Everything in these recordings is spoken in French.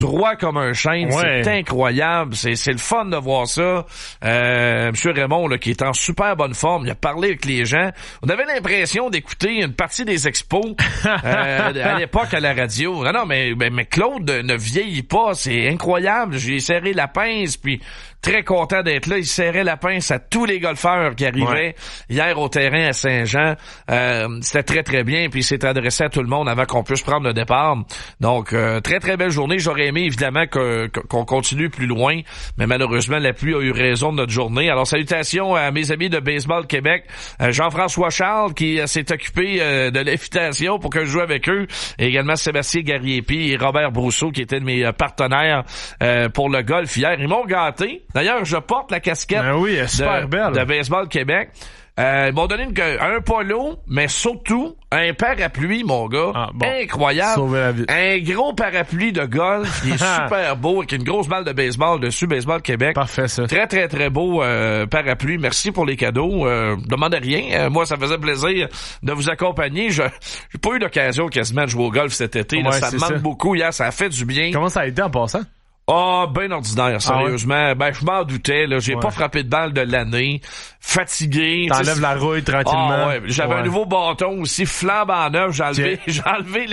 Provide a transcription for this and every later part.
droit comme un chêne, ouais. C'est incroyable, c'est le fun de voir ça. Monsieur Raymond, là, qui est en super bonne forme, il a parlé avec les gens. On avait l'impression d'écouter une partie des expos à l'époque à la radio. Non, mais Claude ne vieillit pas, c'est incroyable. J'ai serré la pince, puis très content d'être là. Il serrait la pince à tous les golfeurs qui arrivaient hier au terrain à Saint-Jean. C'était très, très bien, puis il s'est adressé à tout le monde avant qu'on puisse prendre le départ. Donc, très, très belle journée. J'aurais aimé, évidemment, qu'on continue plus loin, mais malheureusement, la pluie a eu raison de notre journée. Alors, salutations à mes amis de Baseball Québec. Jean-François Charles, qui s'est occupé de l'invitation pour que je joue avec eux. Et également Sébastien Garriépi et Robert Brousseau, qui étaient de mes partenaires pour le golf hier. Ils m'ont gâté. D'ailleurs, je porte la casquette super belle. de Baseball Québec. Ils m'ont donné un polo, mais surtout un parapluie, mon gars. Incroyable. Sauver la vie. Un gros parapluie de golf qui est super beau, avec une grosse balle de baseball dessus, Baseball Québec. Parfait, ça. Très, très, très beau parapluie. Merci pour les cadeaux. Demandez rien. Moi, ça faisait plaisir de vous accompagner. J'ai pas eu l'occasion quasiment de jouer au golf cet été. Là, ça me manque beaucoup. Hier, ça a fait du bien. Comment ça a été en passant? Ben ordinaire, sérieusement. Ben, je m'en doutais, là. J'ai pas frappé de balle de l'année. Fatigué. T'enlèves la rouille tranquillement. J'avais un nouveau bâton aussi, flambant neuf. J'ai enlevé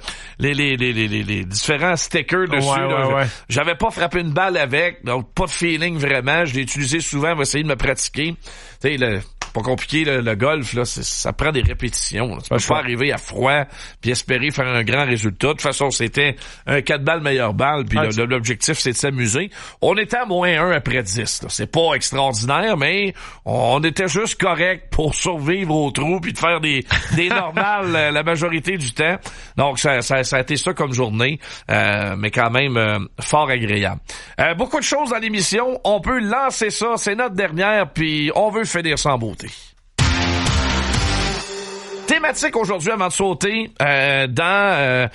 les différents stickers dessus. J'avais pas frappé une balle avec, donc pas de feeling vraiment. Je l'ai utilisé souvent pour essayer de me pratiquer. Tu sais, pas compliqué, le golf, là, ça prend des répétitions. Tu peux pas arriver à froid puis espérer faire un grand résultat. De toute façon, c'était un 4 balles meilleure balle, puis l'objectif, c'est de s'amuser. On était à -1 après 10. Là. C'est pas extraordinaire, mais on était juste correct pour survivre au trou puis de faire des normales la majorité du temps. Donc, ça a été ça comme journée, mais quand même fort agréable. Beaucoup de choses dans l'émission. On peut lancer ça. C'est notre dernière, puis on veut finir sans beauté. Thématique aujourd'hui avant de sauter dans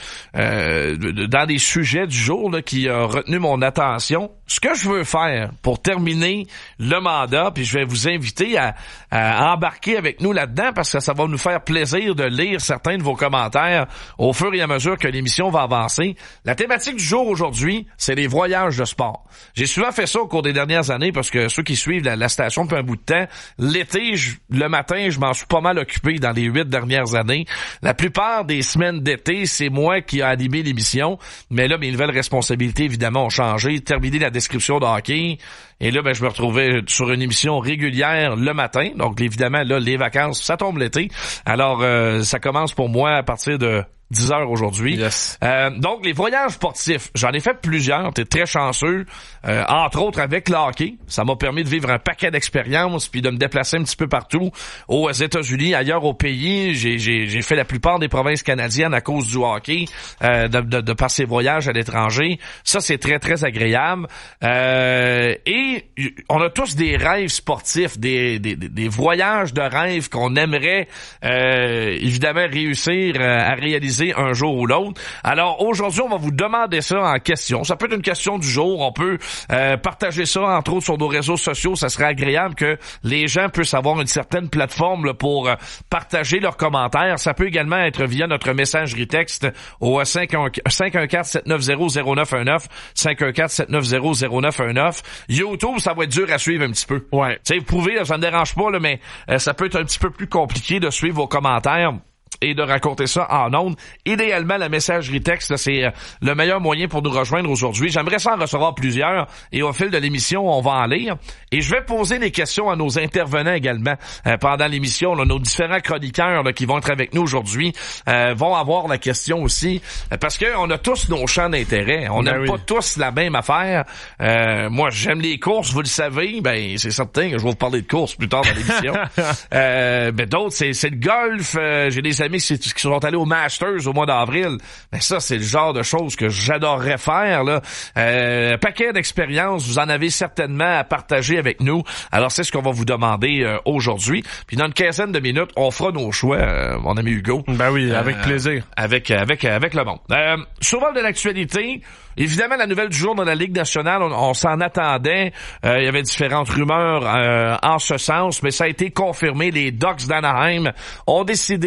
des sujets du jour là, qui a retenu mon attention. Ce que je veux faire pour terminer le mandat, puis je vais vous inviter à embarquer avec nous là-dedans parce que ça va nous faire plaisir de lire certains de vos commentaires au fur et à mesure que l'émission va avancer. La thématique du jour aujourd'hui, c'est les voyages de sport. J'ai souvent fait ça au cours des dernières années parce que ceux qui suivent la station depuis un bout de temps, l'été, le matin, je m'en suis pas mal occupé dans les 8 dernières années. La plupart des semaines d'été, c'est moi qui ai animé l'émission, mais là, mes nouvelles responsabilités, évidemment, ont changé. Terminé la description de hockey. Et là, je me retrouvais sur une émission régulière le matin. Donc, évidemment, là, les vacances, ça tombe l'été. Alors, ça commence pour moi à partir de 10 heures aujourd'hui. Yes. Donc, les voyages sportifs, j'en ai fait plusieurs. T'es très chanceux. Entre autres, avec le hockey. Ça m'a permis de vivre un paquet d'expériences puis de me déplacer un petit peu partout aux États-Unis, ailleurs au pays. J'ai fait la plupart des provinces canadiennes à cause du hockey, de par ces voyages à l'étranger. Ça, c'est très, très agréable. Et on a tous des rêves sportifs, des voyages de rêve qu'on aimerait évidemment réussir à réaliser un jour ou l'autre. Alors aujourd'hui, on va vous demander ça en question. Ça peut être une question du jour. On peut partager ça, entre autres, sur nos réseaux sociaux. Ça serait agréable que les gens puissent avoir une certaine plateforme là, pour partager leurs commentaires. Ça peut également être via notre messagerie texte au 514-790-0919, 514-790-0919. YouTube, ça va être dur à suivre un petit peu. Ouais. Tu sais, vous pouvez, là, ça me dérange pas, là, mais ça peut être un petit peu plus compliqué de suivre vos commentaires et de raconter ça en ondes. Idéalement, la messagerie texte, c'est le meilleur moyen pour nous rejoindre aujourd'hui. J'aimerais ça en recevoir plusieurs et au fil de l'émission, on va en lire. Et je vais poser des questions à nos intervenants également pendant l'émission. Là, nos différents chroniqueurs là, qui vont être avec nous aujourd'hui vont avoir la question aussi parce que on a tous nos champs d'intérêt. On n'aime pas tous la même affaire. Moi, j'aime les courses, vous le savez. Ben, c'est certain que je vais vous parler de courses plus tard dans l'émission. D'autres, c'est le golf. J'ai des amis qui sont allés au Masters au mois d'avril. Mais ça, c'est le genre de choses que j'adorerais faire, là. Paquet d'expériences, vous en avez certainement à partager avec nous. Alors, c'est ce qu'on va vous demander aujourd'hui. Puis dans une quinzaine de minutes, on fera nos choix, mon ami Hugo. Ben oui, avec plaisir. Avec le monde. Survol de l'actualité. Évidemment, la nouvelle du jour dans la Ligue nationale, on s'en attendait. Il y avait différentes rumeurs en ce sens, mais ça a été confirmé. Les Ducks d'Anaheim ont décidé d'égaler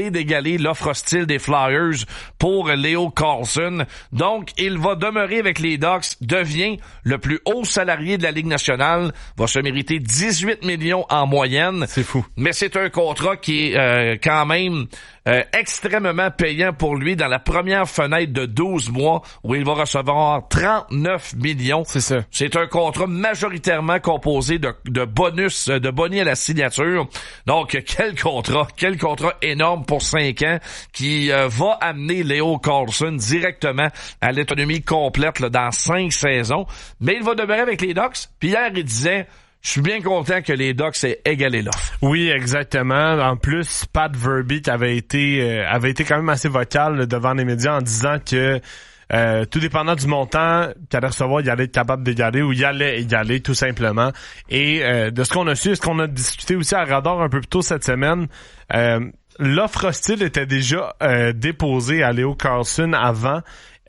considérer l'offre hostile des Flyers pour Leo Carlsson. Donc, il va demeurer avec les Ducks, devient le plus haut salarié de la Ligue nationale, va se mériter 18 millions en moyenne. C'est fou. Mais c'est un contrat qui est quand même extrêmement payant pour lui dans la première fenêtre de 12 mois où il va recevoir 39 millions. C'est ça. C'est un contrat majoritairement composé de bonus, de boni à la signature. Donc, quel contrat énorme pour 5 ans qui va amener Leo Carlsson directement à l'autonomie complète là, dans 5 saisons. Mais il va demeurer avec les Ducks. Puis hier, il disait... Je suis bien content que les Ducks aient égalé l'offre. Oui, exactement. En plus, Pat Verbeek avait été quand même assez vocal là, devant les médias en disant que tout dépendant du montant qu'il allait recevoir, il allait être capable d'égaler ou il allait égaler tout simplement. Et de ce qu'on a su, ce qu'on a discuté aussi à Radar un peu plus tôt cette semaine, l'offre hostile était déjà déposée à Leo Carlsson avant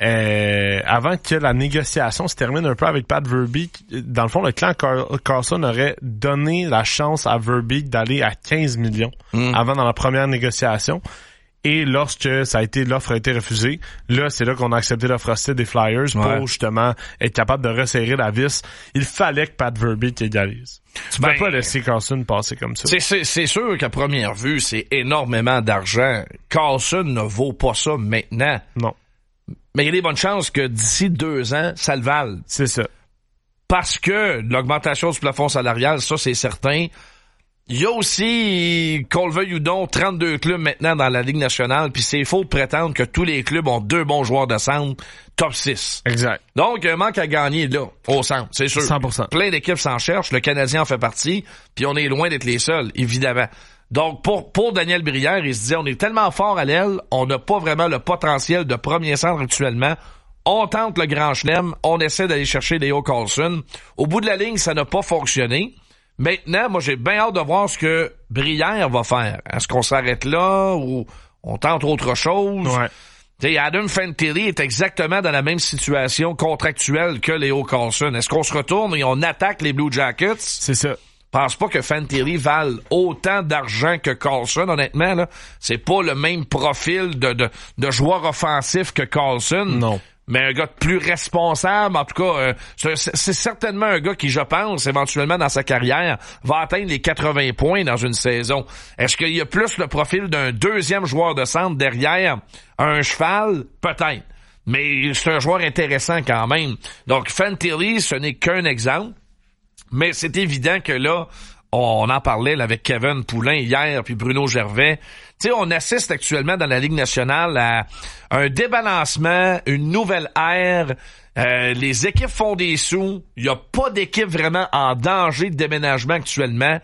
que la négociation se termine un peu avec Pat Verbeek. Dans le fond, le clan Carlsson aurait donné la chance à Verbeek d'aller à 15 millions avant dans la première négociation. Et lorsque l'offre a été refusée, là, c'est là qu'on a accepté l'offre hostile des Flyers pour justement être capable de resserrer la vis. Il fallait que Pat Verbeek égalise. Tu peux pas laisser Carlsson passer comme ça. C'est sûr qu'à première vue, c'est énormément d'argent. Carlsson ne vaut pas ça maintenant. Non. Mais il y a des bonnes chances que d'ici 2 ans, ça le vale. C'est ça. Parce que l'augmentation du plafond salarial, ça, c'est certain. Il y a aussi, qu'on le veuille ou non, 32 clubs maintenant dans la Ligue nationale, puis c'est faux de prétendre que tous les clubs ont 2 bons joueurs de centre, top 6. Exact. Donc, il y a un manque à gagner là, au centre, c'est sûr. 100%. Plein d'équipes s'en cherchent, le Canadien en fait partie, puis on est loin d'être les seuls, évidemment. Donc, pour Daniel Brière, il se disait, on est tellement fort à l'aile, on n'a pas vraiment le potentiel de premier centre actuellement. On tente le grand chelem, on essaie d'aller chercher Leo Carlsson. Au bout de la ligne, ça n'a pas fonctionné. Maintenant, moi, j'ai bien hâte de voir ce que Brière va faire. Est-ce qu'on s'arrête là ou on tente autre chose? Ouais. T'sais, Adam Fantilli est exactement dans la même situation contractuelle que Leo Carlsson. Est-ce qu'on se retourne et on attaque les Blue Jackets? C'est ça. Je pense pas que Fantilli vale autant d'argent que Carlsson, honnêtement, là. C'est pas le même profil de joueur offensif que Carlsson. Non. Mais un gars plus responsable, en tout cas, c'est certainement un gars qui, je pense, éventuellement dans sa carrière, va atteindre les 80 points dans une saison. Est-ce qu'il y a plus le profil d'un deuxième joueur de centre derrière un cheval? Peut-être. Mais c'est un joueur intéressant quand même. Donc, Fantilli, ce n'est qu'un exemple. Mais c'est évident que là, on en parlait là, avec Kevin Poulin hier, puis Bruno Gervais. Tu sais, on assiste actuellement dans la Ligue nationale à un débalancement, une nouvelle ère. Les équipes font des sous. Il n'y a pas d'équipe vraiment en danger de déménagement actuellement.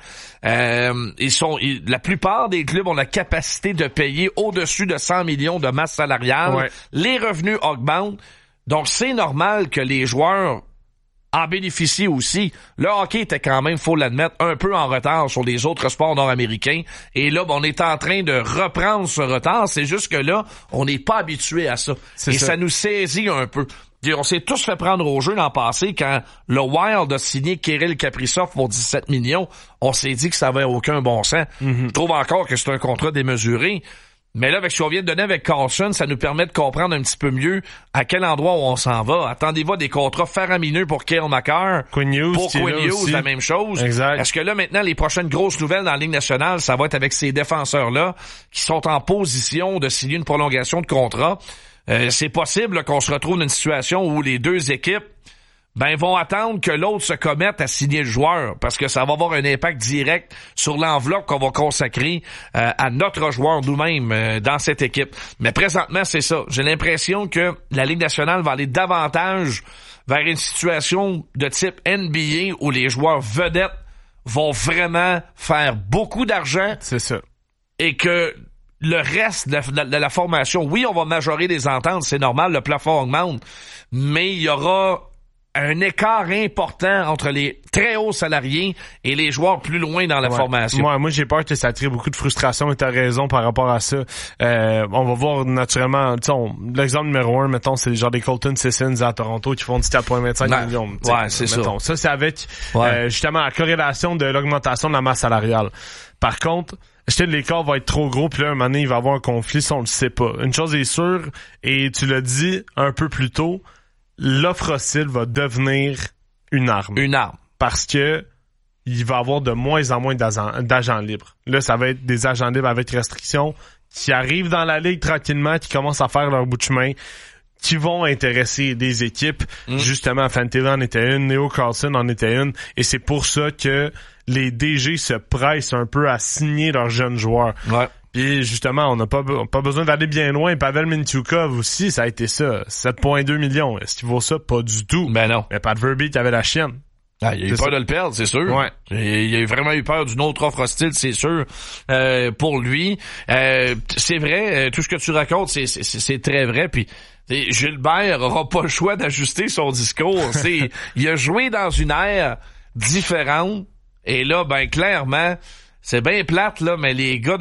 La plupart des clubs ont la capacité de payer au-dessus de 100 millions de masse salariale. Ouais. Les revenus augmentent. Donc, c'est normal que les joueurs en bénéficie aussi. Le hockey était quand même, faut l'admettre, un peu en retard sur les autres sports nord-américains. Et là, on est en train de reprendre ce retard. C'est juste que là, on n'est pas habitué à ça. Et ça nous saisit un peu. On s'est tous fait prendre au jeu l'an passé quand le Wild a signé Kirill Kaprizov pour 17 millions. On s'est dit que ça avait aucun bon sens. Je trouve encore que c'est un contrat démesuré. Mais là, avec ce qu'on vient de donner avec Carlsson, ça nous permet de comprendre un petit peu mieux à quel endroit où on s'en va. Attendez-vous à des contrats faramineux pour Cale Makar. Quinn Hughes, pour Quinn Hughes, la même chose. Exact. Est-ce que là, maintenant, les prochaines grosses nouvelles dans la Ligue nationale, ça va être avec ces défenseurs-là qui sont en position de signer une prolongation de contrat? C'est possible là, qu'on se retrouve dans une situation où les deux équipes vont attendre que l'autre se commette à signer le joueur parce que ça va avoir un impact direct sur l'enveloppe qu'on va consacrer à notre joueur nous-mêmes dans cette équipe. Mais présentement, c'est ça. J'ai l'impression que la Ligue nationale va aller davantage vers une situation de type NBA où les joueurs vedettes vont vraiment faire beaucoup d'argent. C'est ça. Et que le reste de la formation, oui, on va majorer les ententes, c'est normal, le plafond augmente, mais il y aura un écart important entre les très hauts salariés et les joueurs plus loin dans la formation. Moi, j'ai peur que ça crée beaucoup de frustration et t'as raison par rapport à ça. On va voir naturellement, l'exemple numéro 1, mettons, c'est genre des Colton Sissons à Toronto qui font 4,25 millions. Ouais, c'est mettons. Ça, c'est avec justement la corrélation de l'augmentation de la masse salariale. Par contre, Est-ce que l'écart va être trop gros, puis là, un moment donné, il va y avoir un conflit, si on le sait pas. Une chose est sûre, et tu l'as dit un peu plus tôt, l'offre hostile va devenir une arme. Une arme. Parce que il va y avoir de moins en moins d'agents libres. Là, ça va être des agents libres avec restrictions qui arrivent dans la ligue tranquillement, qui commencent à faire leur bout de chemin, qui vont intéresser des équipes. Justement, Fantilli en était une, Leo Carlsson en était une, et c'est pour ça que les DG se pressent un peu à signer leurs jeunes joueurs. Ouais. Puis justement, on n'a pas besoin d'aller bien loin. Pavel Mintyukov aussi, ça a été ça. 7,2 millions. Est-ce qu'il vaut ça? Pas du tout. Ben non. Mais Pat Verbeek avait la chienne. Ah, il a eu peur de le perdre, c'est sûr. Ouais. Il a vraiment eu peur d'une autre offre hostile, c'est sûr, pour lui. C'est vrai, tout ce que tu racontes, c'est très vrai. Puis Gilbert aura pas le choix d'ajuster son discours. Il a joué dans une ère différente. Et là, ben clairement, c'est bien plate, là, mais les gars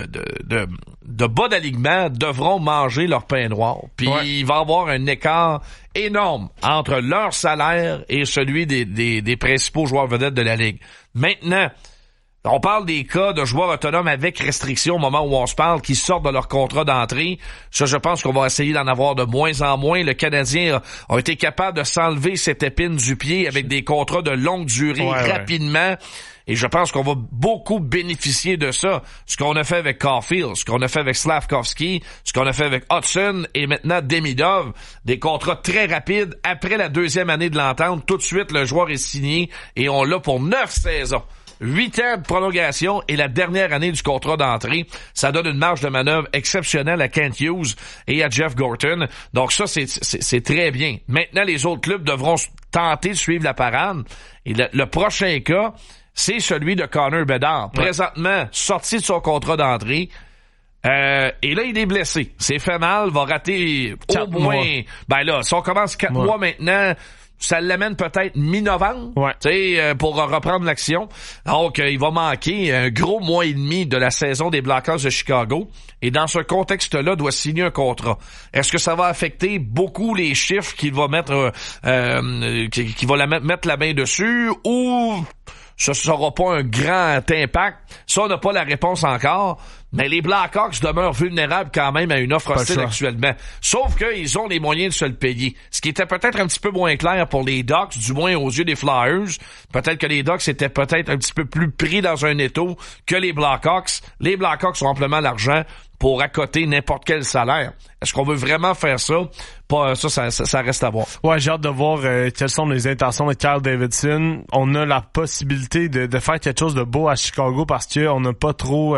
de bas d'alignement devront manger leur pain noir. Puis il va y avoir un écart énorme entre leur salaire et celui des principaux joueurs vedettes de la Ligue. Maintenant, on parle des cas de joueurs autonomes avec restriction au moment où on se parle, qui sortent de leur contrat d'entrée. Ça, je pense qu'on va essayer d'en avoir de moins en moins. Le Canadien a été capable de s'enlever cette épine du pied avec des contrats de longue durée rapidement. Et je pense qu'on va beaucoup bénéficier de ça. Ce qu'on a fait avec Caulfield, ce qu'on a fait avec Slavkovski, ce qu'on a fait avec Hudson et maintenant Demidov. Des contrats très rapides. Après la deuxième année de l'entente, tout de suite, le joueur est signé et on l'a pour 9 saisons. 8 ans de prolongation et la dernière année du contrat d'entrée. Ça donne une marge de manœuvre exceptionnelle à Kent Hughes et à Jeff Gorton. Donc ça, c'est très bien. Maintenant, les autres clubs devront tenter de suivre la parade. Et le prochain cas, c'est celui de Connor Bedard. Présentement, sorti de son contrat d'entrée. Et là, il est blessé. C'est fait mal, va rater au moins... Ben là, si on commence 4 mois maintenant... Ça l'amène peut-être mi-novembre, pour reprendre l'action. Donc, il va manquer un gros mois et demi de la saison des Blackhawks de Chicago. Et dans ce contexte-là, doit signer un contrat. Est-ce que ça va affecter beaucoup les chiffres qu'il va mettre, qu'il va mettre la main dessus, ou ça sera pas un grand impact? Ça, on n'a pas la réponse encore. Mais les Blackhawks demeurent vulnérables quand même à une offre hostile actuellement. Sauf qu'ils ont les moyens de se le payer. Ce qui était peut-être un petit peu moins clair pour les Ducks, du moins aux yeux des Flyers. Peut-être que les Ducks étaient peut-être un petit peu plus pris dans un étau que les Blackhawks. Les Blackhawks ont amplement l'argent pour accoter n'importe quel salaire. Est-ce qu'on veut vraiment faire ça? Pas ça reste à voir. Ouais, j'ai hâte de voir quelles sont les intentions de Kyle Davidson. On a la possibilité de faire quelque chose de beau à Chicago parce que on n'a pas trop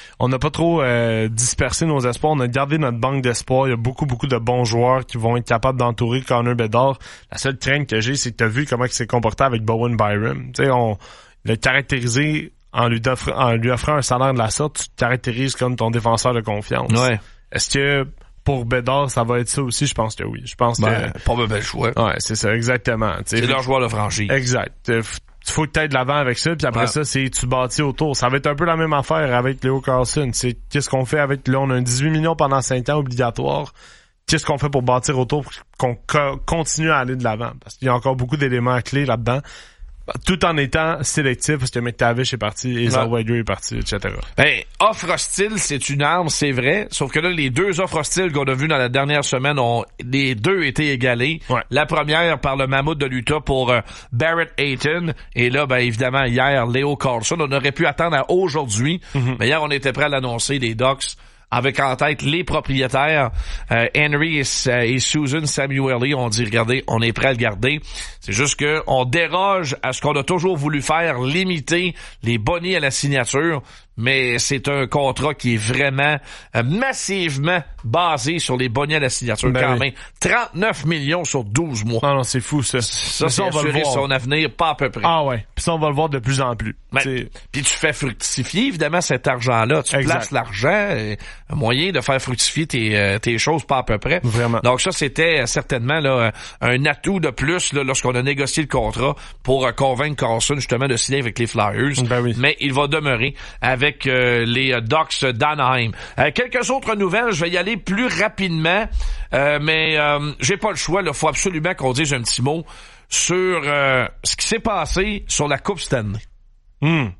dispersé nos espoirs. On a gardé notre banque d'espoir. Il y a beaucoup de bons joueurs qui vont être capables d'entourer Connor Bedard. La seule crainte que j'ai, c'est que tu as vu comment il s'est comporté avec Bowen Byram. Tu sais, on l'a caractérisé en lui offrant un salaire de la sorte, tu te caractérises comme ton défenseur de confiance. Ouais. Est-ce que pour Bedard, ça va être ça aussi? Je pense que oui. Je pense que... Pas mauvais choix. Ouais, c'est ça, exactement. C'est leur joueur de franchise. Exact. Il faut que tu ailles de l'avant avec ça, puis après ça, c'est tu bâtis autour. Ça va être un peu la même affaire avec Leo Carlsson. C'est qu'est-ce qu'on fait avec... Là, on a un 18 millions pendant 5 ans obligatoire. Qu'est-ce qu'on fait pour bâtir autour pour qu'on continue à aller de l'avant? Parce qu'il y a encore beaucoup d'éléments clés là-dedans. Tout en étant sélectif, parce que McTavish est parti, et Zellweger est parti, etc. Ben, offre hostile, c'est une arme, c'est vrai. Sauf que là, les deux offres hostiles qu'on a vues dans la dernière semaine ont les deux été égalées. Ouais. La première par le Mammouth de l'Utah pour Barrett Hayton. Et là, ben évidemment, hier, Leo Carlsson. On aurait pu attendre à aujourd'hui. Mais hier, on était prêt à l'annoncer, les Ducks, avec en tête les propriétaires, Henry et Susan Samueli. On dit, regardez, on est prêt à le garder. C'est juste que on déroge à ce qu'on a toujours voulu faire, limiter les bonnets à la signature. Mais c'est un contrat qui est vraiment massivement basé sur les bonnets à la signature quand même. 39 millions sur 12 mois. Non, c'est fou ça. Ça c'est assurer son avenir, pas à peu près. Ah ouais. Puis ça, on va le voir de plus en plus. Puis tu fais fructifier évidemment cet argent-là. Tu places l'argent, un moyen de faire fructifier tes choses pas à peu près. Vraiment. Donc ça, c'était certainement là un atout de plus là, lorsqu'on a négocié le contrat pour convaincre Carlsson justement de signer avec les Flyers. Mais il va demeurer avec les Ducks d'Anaheim. Quelques autres nouvelles, je vais y aller plus rapidement, mais j'ai pas le choix. Il faut absolument qu'on dise un petit mot sur ce qui s'est passé sur la Coupe Stanley.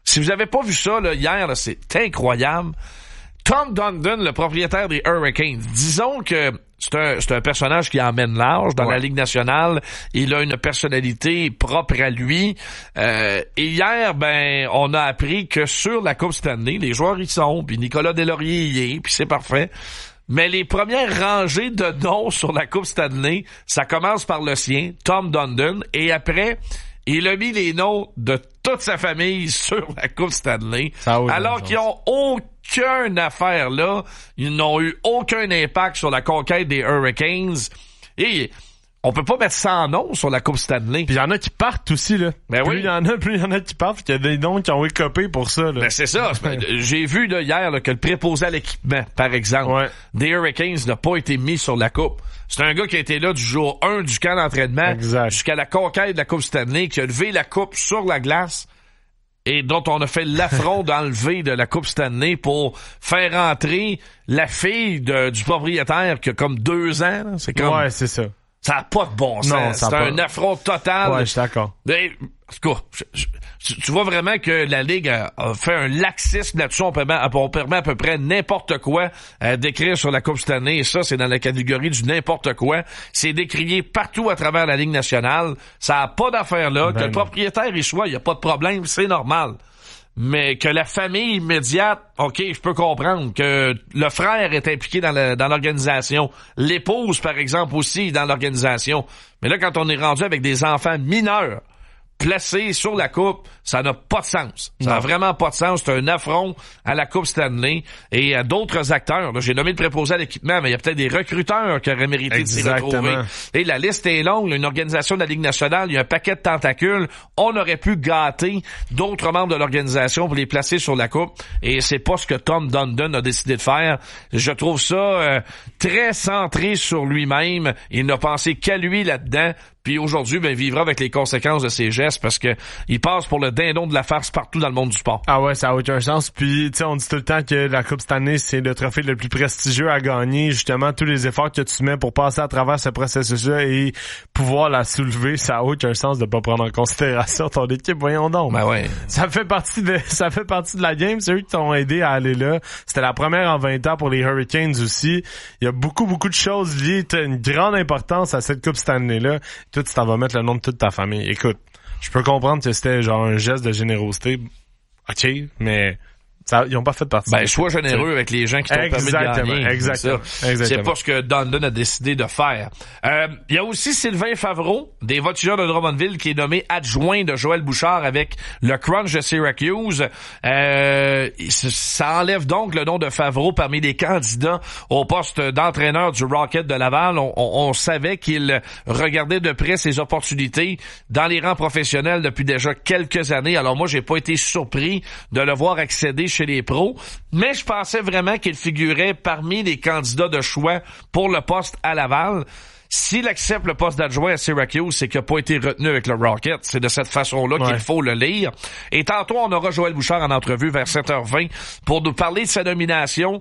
Si vous avez pas vu ça là, hier, là, c'est incroyable. Tom Dundon, le propriétaire des Hurricanes, disons que c'est un personnage qui emmène large dans la Ligue nationale. Il a une personnalité propre à lui. Et hier, on a appris que sur la Coupe Stanley, les joueurs y sont, puis Nicolas Deslauriers y est, puis c'est parfait. Mais les premières rangées de noms sur la Coupe Stanley, ça commence par le sien, Tom Dundon, et après, il a mis les noms de toute sa famille sur la Coupe Stanley, alors qu'ils ont aucune affaire là. Ils n'ont eu aucun impact sur la conquête des Hurricanes. Et on peut pas mettre 100 noms sur la Coupe Stanley. Puis il y en a qui partent aussi, là. Plus il y en a qui partent, puis il y a des noms qui ont écopé pour ça, là. C'est ça. J'ai vu là, hier là, que le préposé à l'équipement, par exemple, des Hurricanes n'a pas été mis sur la Coupe. C'est un gars qui a été là du jour 1 du camp d'entraînement jusqu'à la conquête de la Coupe Stanley, qui a levé la Coupe sur la glace et dont on a fait l'affront d'enlever de la Coupe Stanley pour faire entrer la fille du propriétaire qui a comme 2 ans. Là. C'est comme... Ouais, c'est ça. Ça n'a pas de bon sens. Non, c'est un affront total. Ouais, je suis d'accord. En tout cas, tu vois vraiment que la Ligue a fait un laxisme là-dessus. On permet à peu près n'importe quoi d'écrire sur la Coupe Stanley. Et ça, c'est dans la catégorie du n'importe quoi. C'est décrié partout à travers la Ligue nationale. Ça n'a pas d'affaire là. Que le propriétaire y soit, il n'y a pas de problème. C'est normal. Mais que la famille immédiate, OK, je peux comprendre que le frère est impliqué dans l'organisation. L'épouse, par exemple, aussi dans l'organisation. Mais là, quand on est rendu avec des enfants mineurs placés sur la Coupe, ça n'a pas de sens. Ça n'a vraiment pas de sens. C'est un affront à la Coupe Stanley et à d'autres acteurs. Là, j'ai nommé le préposé à l'équipement, mais il y a peut-être des recruteurs qui auraient mérité de s'y retrouver. Et la liste est longue. Une organisation de la Ligue nationale, il y a un paquet de tentacules. On aurait pu gâter d'autres membres de l'organisation pour les placer sur la Coupe. Et c'est pas ce que Tom Dundon a décidé de faire. Je trouve ça très centré sur lui-même. Il n'a pensé qu'à lui là-dedans. Puis aujourd'hui, il vivra avec les conséquences de ses gestes parce que il passe pour le dindon de la farce partout dans le monde du sport. Ah ouais, ça a aucun sens. Puis, tu sais, on dit tout le temps que la Coupe Stanley, c'est le trophée le plus prestigieux à gagner. Justement, tous les efforts que tu mets pour passer à travers ce processus-là et pouvoir la soulever, ça a aucun sens de pas prendre en considération ton équipe. Voyons donc. Ben ouais. Ça fait partie de la game. C'est eux qui t'ont aidé à aller là. C'était la première en 20 ans pour les Hurricanes aussi. Il y a beaucoup de choses liées. T'as une grande importance à cette Coupe Stanley-là. Toi, tu t'en vas mettre le nom de toute ta famille. Écoute, je peux comprendre que c'était genre un geste de générosité. OK, mais ils ont pas fait partie. Sois généreux avec les gens qui t'ont permis de gagner. Exactement. C'est pas ce que Dundon a décidé de faire. Il y a aussi Sylvain Favreau, des Voltigeurs de Drummondville, qui est nommé adjoint de Joël Bouchard avec le Crunch de Syracuse. Ça enlève donc le nom de Favreau parmi les candidats au poste d'entraîneur du Rocket de Laval. On savait qu'il regardait de près ses opportunités dans les rangs professionnels depuis déjà quelques années. Alors moi, j'ai pas été surpris de le voir accéder chez les pros, mais je pensais vraiment qu'il figurait parmi les candidats de choix pour le poste à Laval. S'il accepte le poste d'adjoint à Syracuse, c'est qu'il n'a pas été retenu avec le Rocket. C'est de cette façon-là qu'il faut le lire. Et tantôt, on aura Joël Bouchard en entrevue vers 7h20 pour nous parler de sa nomination,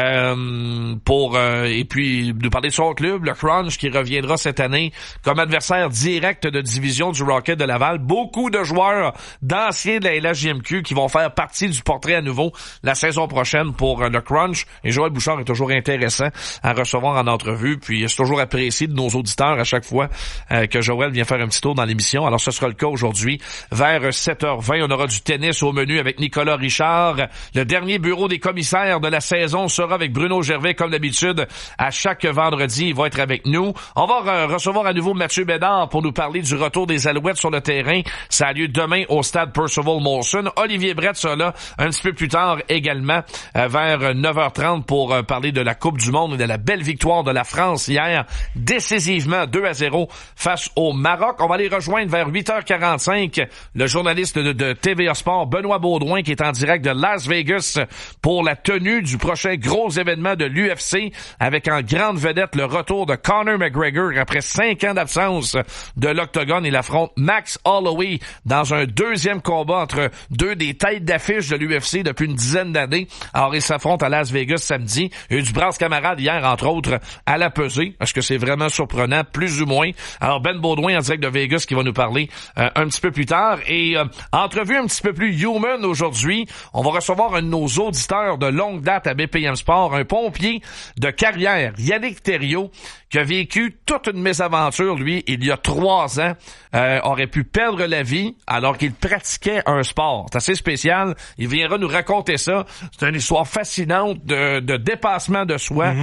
et puis nous parler de son club, le Crunch, qui reviendra cette année comme adversaire direct de division du Rocket de Laval. Beaucoup de joueurs d'anciens de la LHJMQ qui vont faire partie du portrait à nouveau la saison prochaine pour le Crunch. Et Joël Bouchard est toujours intéressant à recevoir en entrevue, puis c'est toujours apprécié de nos auditeurs à chaque fois que Joël vient faire un petit tour dans l'émission. Alors ce sera le cas aujourd'hui vers 7h20. On aura du tennis au menu avec Nicolas Richard. Le dernier bureau des commissaires de la saison sera avec Bruno Gervais comme d'habitude à chaque vendredi. Il va être avec nous. On va recevoir à nouveau Mathieu Bédard pour nous parler du retour des Alouettes sur le terrain. Ça a lieu demain au stade Percival Molson. Olivier Brett sera là un petit peu plus tard également vers 9h30 pour parler de la Coupe du Monde et de la belle victoire de la France hier décisivement 2-0 face au Maroc. On va aller rejoindre vers 8h45 le journaliste de TVA Sport, Benoît Baudouin, qui est en direct de Las Vegas pour la tenue du prochain gros événement de l'UFC avec en grande vedette le retour de Conor McGregor après 5 ans d'absence de l'octogone. Il affronte Max Holloway dans un deuxième combat entre deux des têtes d'affiche de l'UFC depuis une dizaine d'années. Alors, ils s'affrontent à Las Vegas samedi. Il y a eu du brasse camarade hier, entre autres, à la pesée. Est-ce que c'est vraiment surprenant, plus ou moins. Alors Ben Baudouin en direct de Vegas qui va nous parler un petit peu plus tard. Et entrevue un petit peu plus human aujourd'hui. On va recevoir un de nos auditeurs de longue date à BPM Sport, un pompier de carrière, Yannick Thériault, qui a vécu toute une mésaventure, lui, il y a 3 ans, aurait pu perdre la vie alors qu'il pratiquait un sport. C'est assez spécial. Il viendra nous raconter ça. C'est une histoire fascinante de dépassement de soi,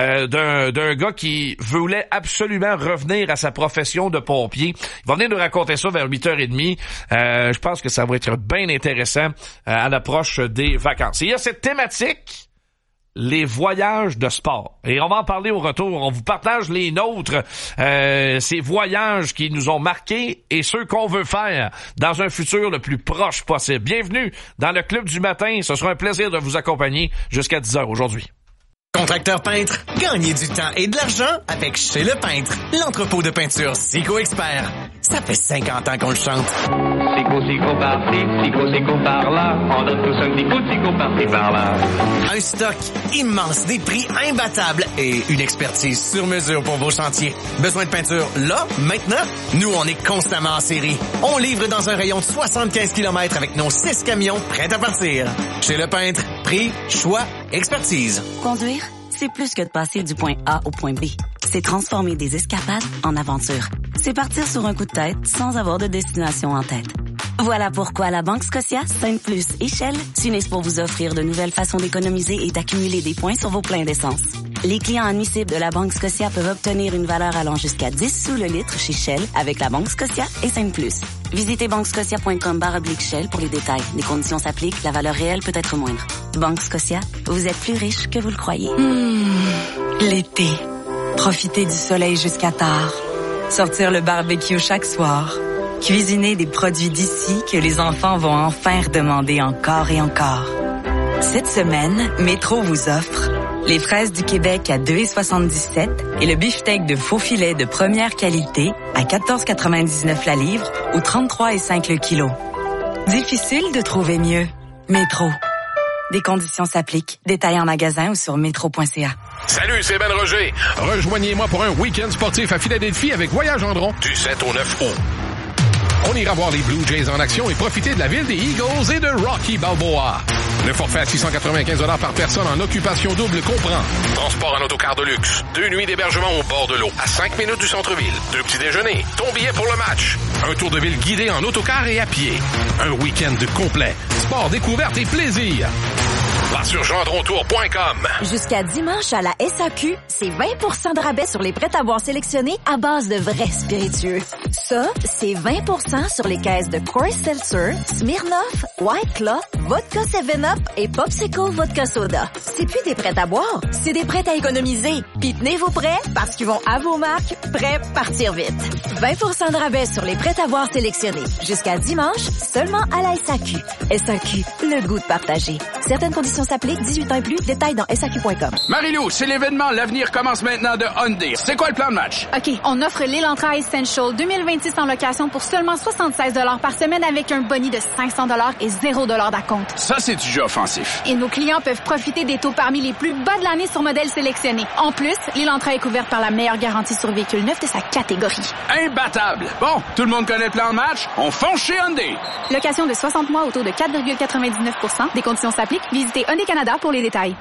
d'un gars qui voulait absolument revenir à sa profession de pompier. Il va venir nous raconter ça vers 8h30. Je pense que ça va être bien intéressant à l'approche des vacances. Et il y a cette thématique, les voyages de sport. Et on va en parler au retour. On vous partage les nôtres, ces voyages qui nous ont marqués et ceux qu'on veut faire dans un futur le plus proche possible. Bienvenue dans le Club du matin. Ce sera un plaisir de vous accompagner jusqu'à 10h aujourd'hui. Contracteur peintre, gagnez du temps et de l'argent avec Chez Le Peintre, l'entrepôt de peinture Sico Expert. Ça fait 50 ans qu'on le chante. Sico par-ci, Sico par-là, on donne tous un petit coup de Sico par-ci par-là. Un stock immense, des prix imbattables et une expertise sur mesure pour vos chantiers. Besoin de peinture là, maintenant? Nous, on est constamment en série. On livre dans un rayon de 75 km avec nos 6 camions prêts à partir. Chez Le Peintre, prix, choix, expertise. Conduire, c'est plus que de passer du point A au point B. C'est transformer des escapades en aventures. C'est partir sur un coup de tête sans avoir de destination en tête. Voilà pourquoi la Banque Scotia, Sainte-Plus et Shell s'unissent pour vous offrir de nouvelles façons d'économiser et d'accumuler des points sur vos pleins d'essence. Les clients admissibles de la Banque Scotia peuvent obtenir une valeur allant jusqu'à 10 sous le litre chez Shell avec la Banque Scotia et Sainte-Plus. Visitez banquescotia.com/Shell pour les détails. Les conditions s'appliquent, la valeur réelle peut être moindre. Banque Scotia, vous êtes plus riche que vous le croyez. L'été. Profiter du soleil jusqu'à tard. Sortir le barbecue chaque soir. Cuisiner des produits d'ici que les enfants vont enfin redemander encore et encore. Cette semaine, Métro vous offre les fraises du Québec à 2,77 et le beefsteak de faux filet de première qualité à 14,99 la livre ou 33,5 le kilo. Difficile de trouver mieux. Métro. Des conditions s'appliquent. Détails en magasin ou sur métro.ca. Salut, c'est Ben Roger. Rejoignez-moi pour un week-end sportif à Philadelphie avec Voyage Gendron du 7 au 9 août. On ira voir les Blue Jays en action et profiter de la ville des Eagles et de Rocky Balboa. Le forfait à 695 $ par personne en occupation double comprend transport en autocar de luxe, 2 nuits d'hébergement au bord de l'eau, à 5 minutes du centre-ville, 2 petits déjeuners, ton billet pour le match, un tour de ville guidé en autocar et à pied, un week-end de complet, sport, découverte et plaisir. Va sur gendrontour.com. Jusqu'à dimanche à la SAQ, c'est 20% de rabais sur les prêts-à-boire sélectionnés à base de vrais spiritueux. Ça, c'est 20% sur les caisses de Coors Seltzer, Smirnoff, White Claw, Vodka 7-Up et Popsicle Vodka Soda. C'est plus des prêts-à-boire, c'est des prêts à économiser. Puis tenez vos prêts parce qu'ils vont à vos marques, prêts partir vite. 20% de rabais sur les prêts-à-boire sélectionnés. Jusqu'à dimanche, seulement à la SAQ. SAQ, le goût de partager. Certaines conditions s'appliquent, 18 ans et plus, détails dans SAQ.com. Marie-Lou, c'est l'événement L'avenir commence maintenant de Hyundai. C'est quoi le plan de match? OK, on offre l'Elantra Essential 2026 en location pour seulement 76 $ par semaine avec un boni de 500 $ et 0 $ d'acompte. Ça, c'est du jeu offensif. Et nos clients peuvent profiter des taux parmi les plus bas de l'année sur modèles sélectionnés. En plus, l'Elantra est couverte par la meilleure garantie sur véhicule neuf de sa catégorie. Imbattable! Bon, tout le monde connaît le plan de match? On fonce chez Hyundai! Location de 60 mois au taux de 4,99 %. Des conditions s'appliquent. Visitez Hyundai Canada pour les détails.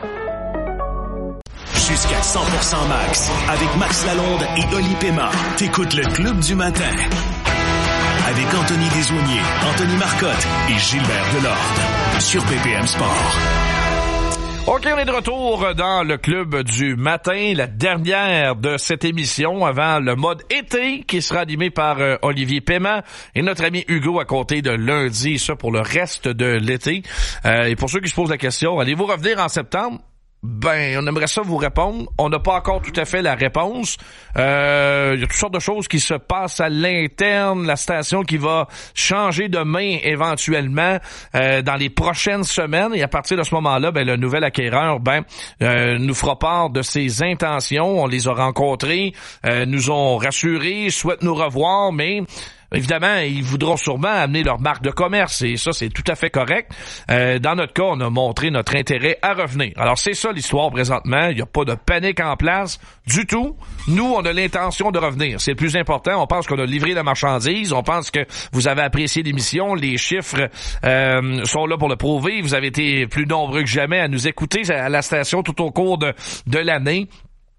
Jusqu'à 100% max. Avec Max Lalonde et Oli Pema. T'écoutes le Club du matin. Avec Anthony Desaulniers, Anthony Marcotte et Gilbert Delorde. Sur BPM Sport. OK, on est de retour dans le Club du matin, la dernière de cette émission avant le mode été qui sera animé par Olivier Paiement et notre ami Hugo à compter de lundi, ça pour le reste de l'été. Et pour ceux qui se posent la question, allez-vous revenir en septembre? Ben, on aimerait ça vous répondre. On n'a pas encore tout à fait la réponse. Il y a toutes sortes de choses qui se passent à l'interne. La station qui va changer de main éventuellement dans les prochaines semaines. Et à partir de ce moment-là, ben le nouvel acquéreur nous fera part de ses intentions. On les a rencontrés, nous ont rassurés, souhaitent nous revoir, mais évidemment, ils voudront sûrement amener leur marque de commerce et ça, c'est tout à fait correct. Dans notre cas, on a montré notre intérêt à revenir. Alors, c'est ça l'histoire présentement. Il n'y a pas de panique en place du tout. Nous, on a l'intention de revenir. C'est le plus important. On pense qu'on a livré la marchandise. On pense que vous avez apprécié l'émission. Les chiffres sont là pour le prouver. Vous avez été plus nombreux que jamais à nous écouter à la station tout au cours de l'année.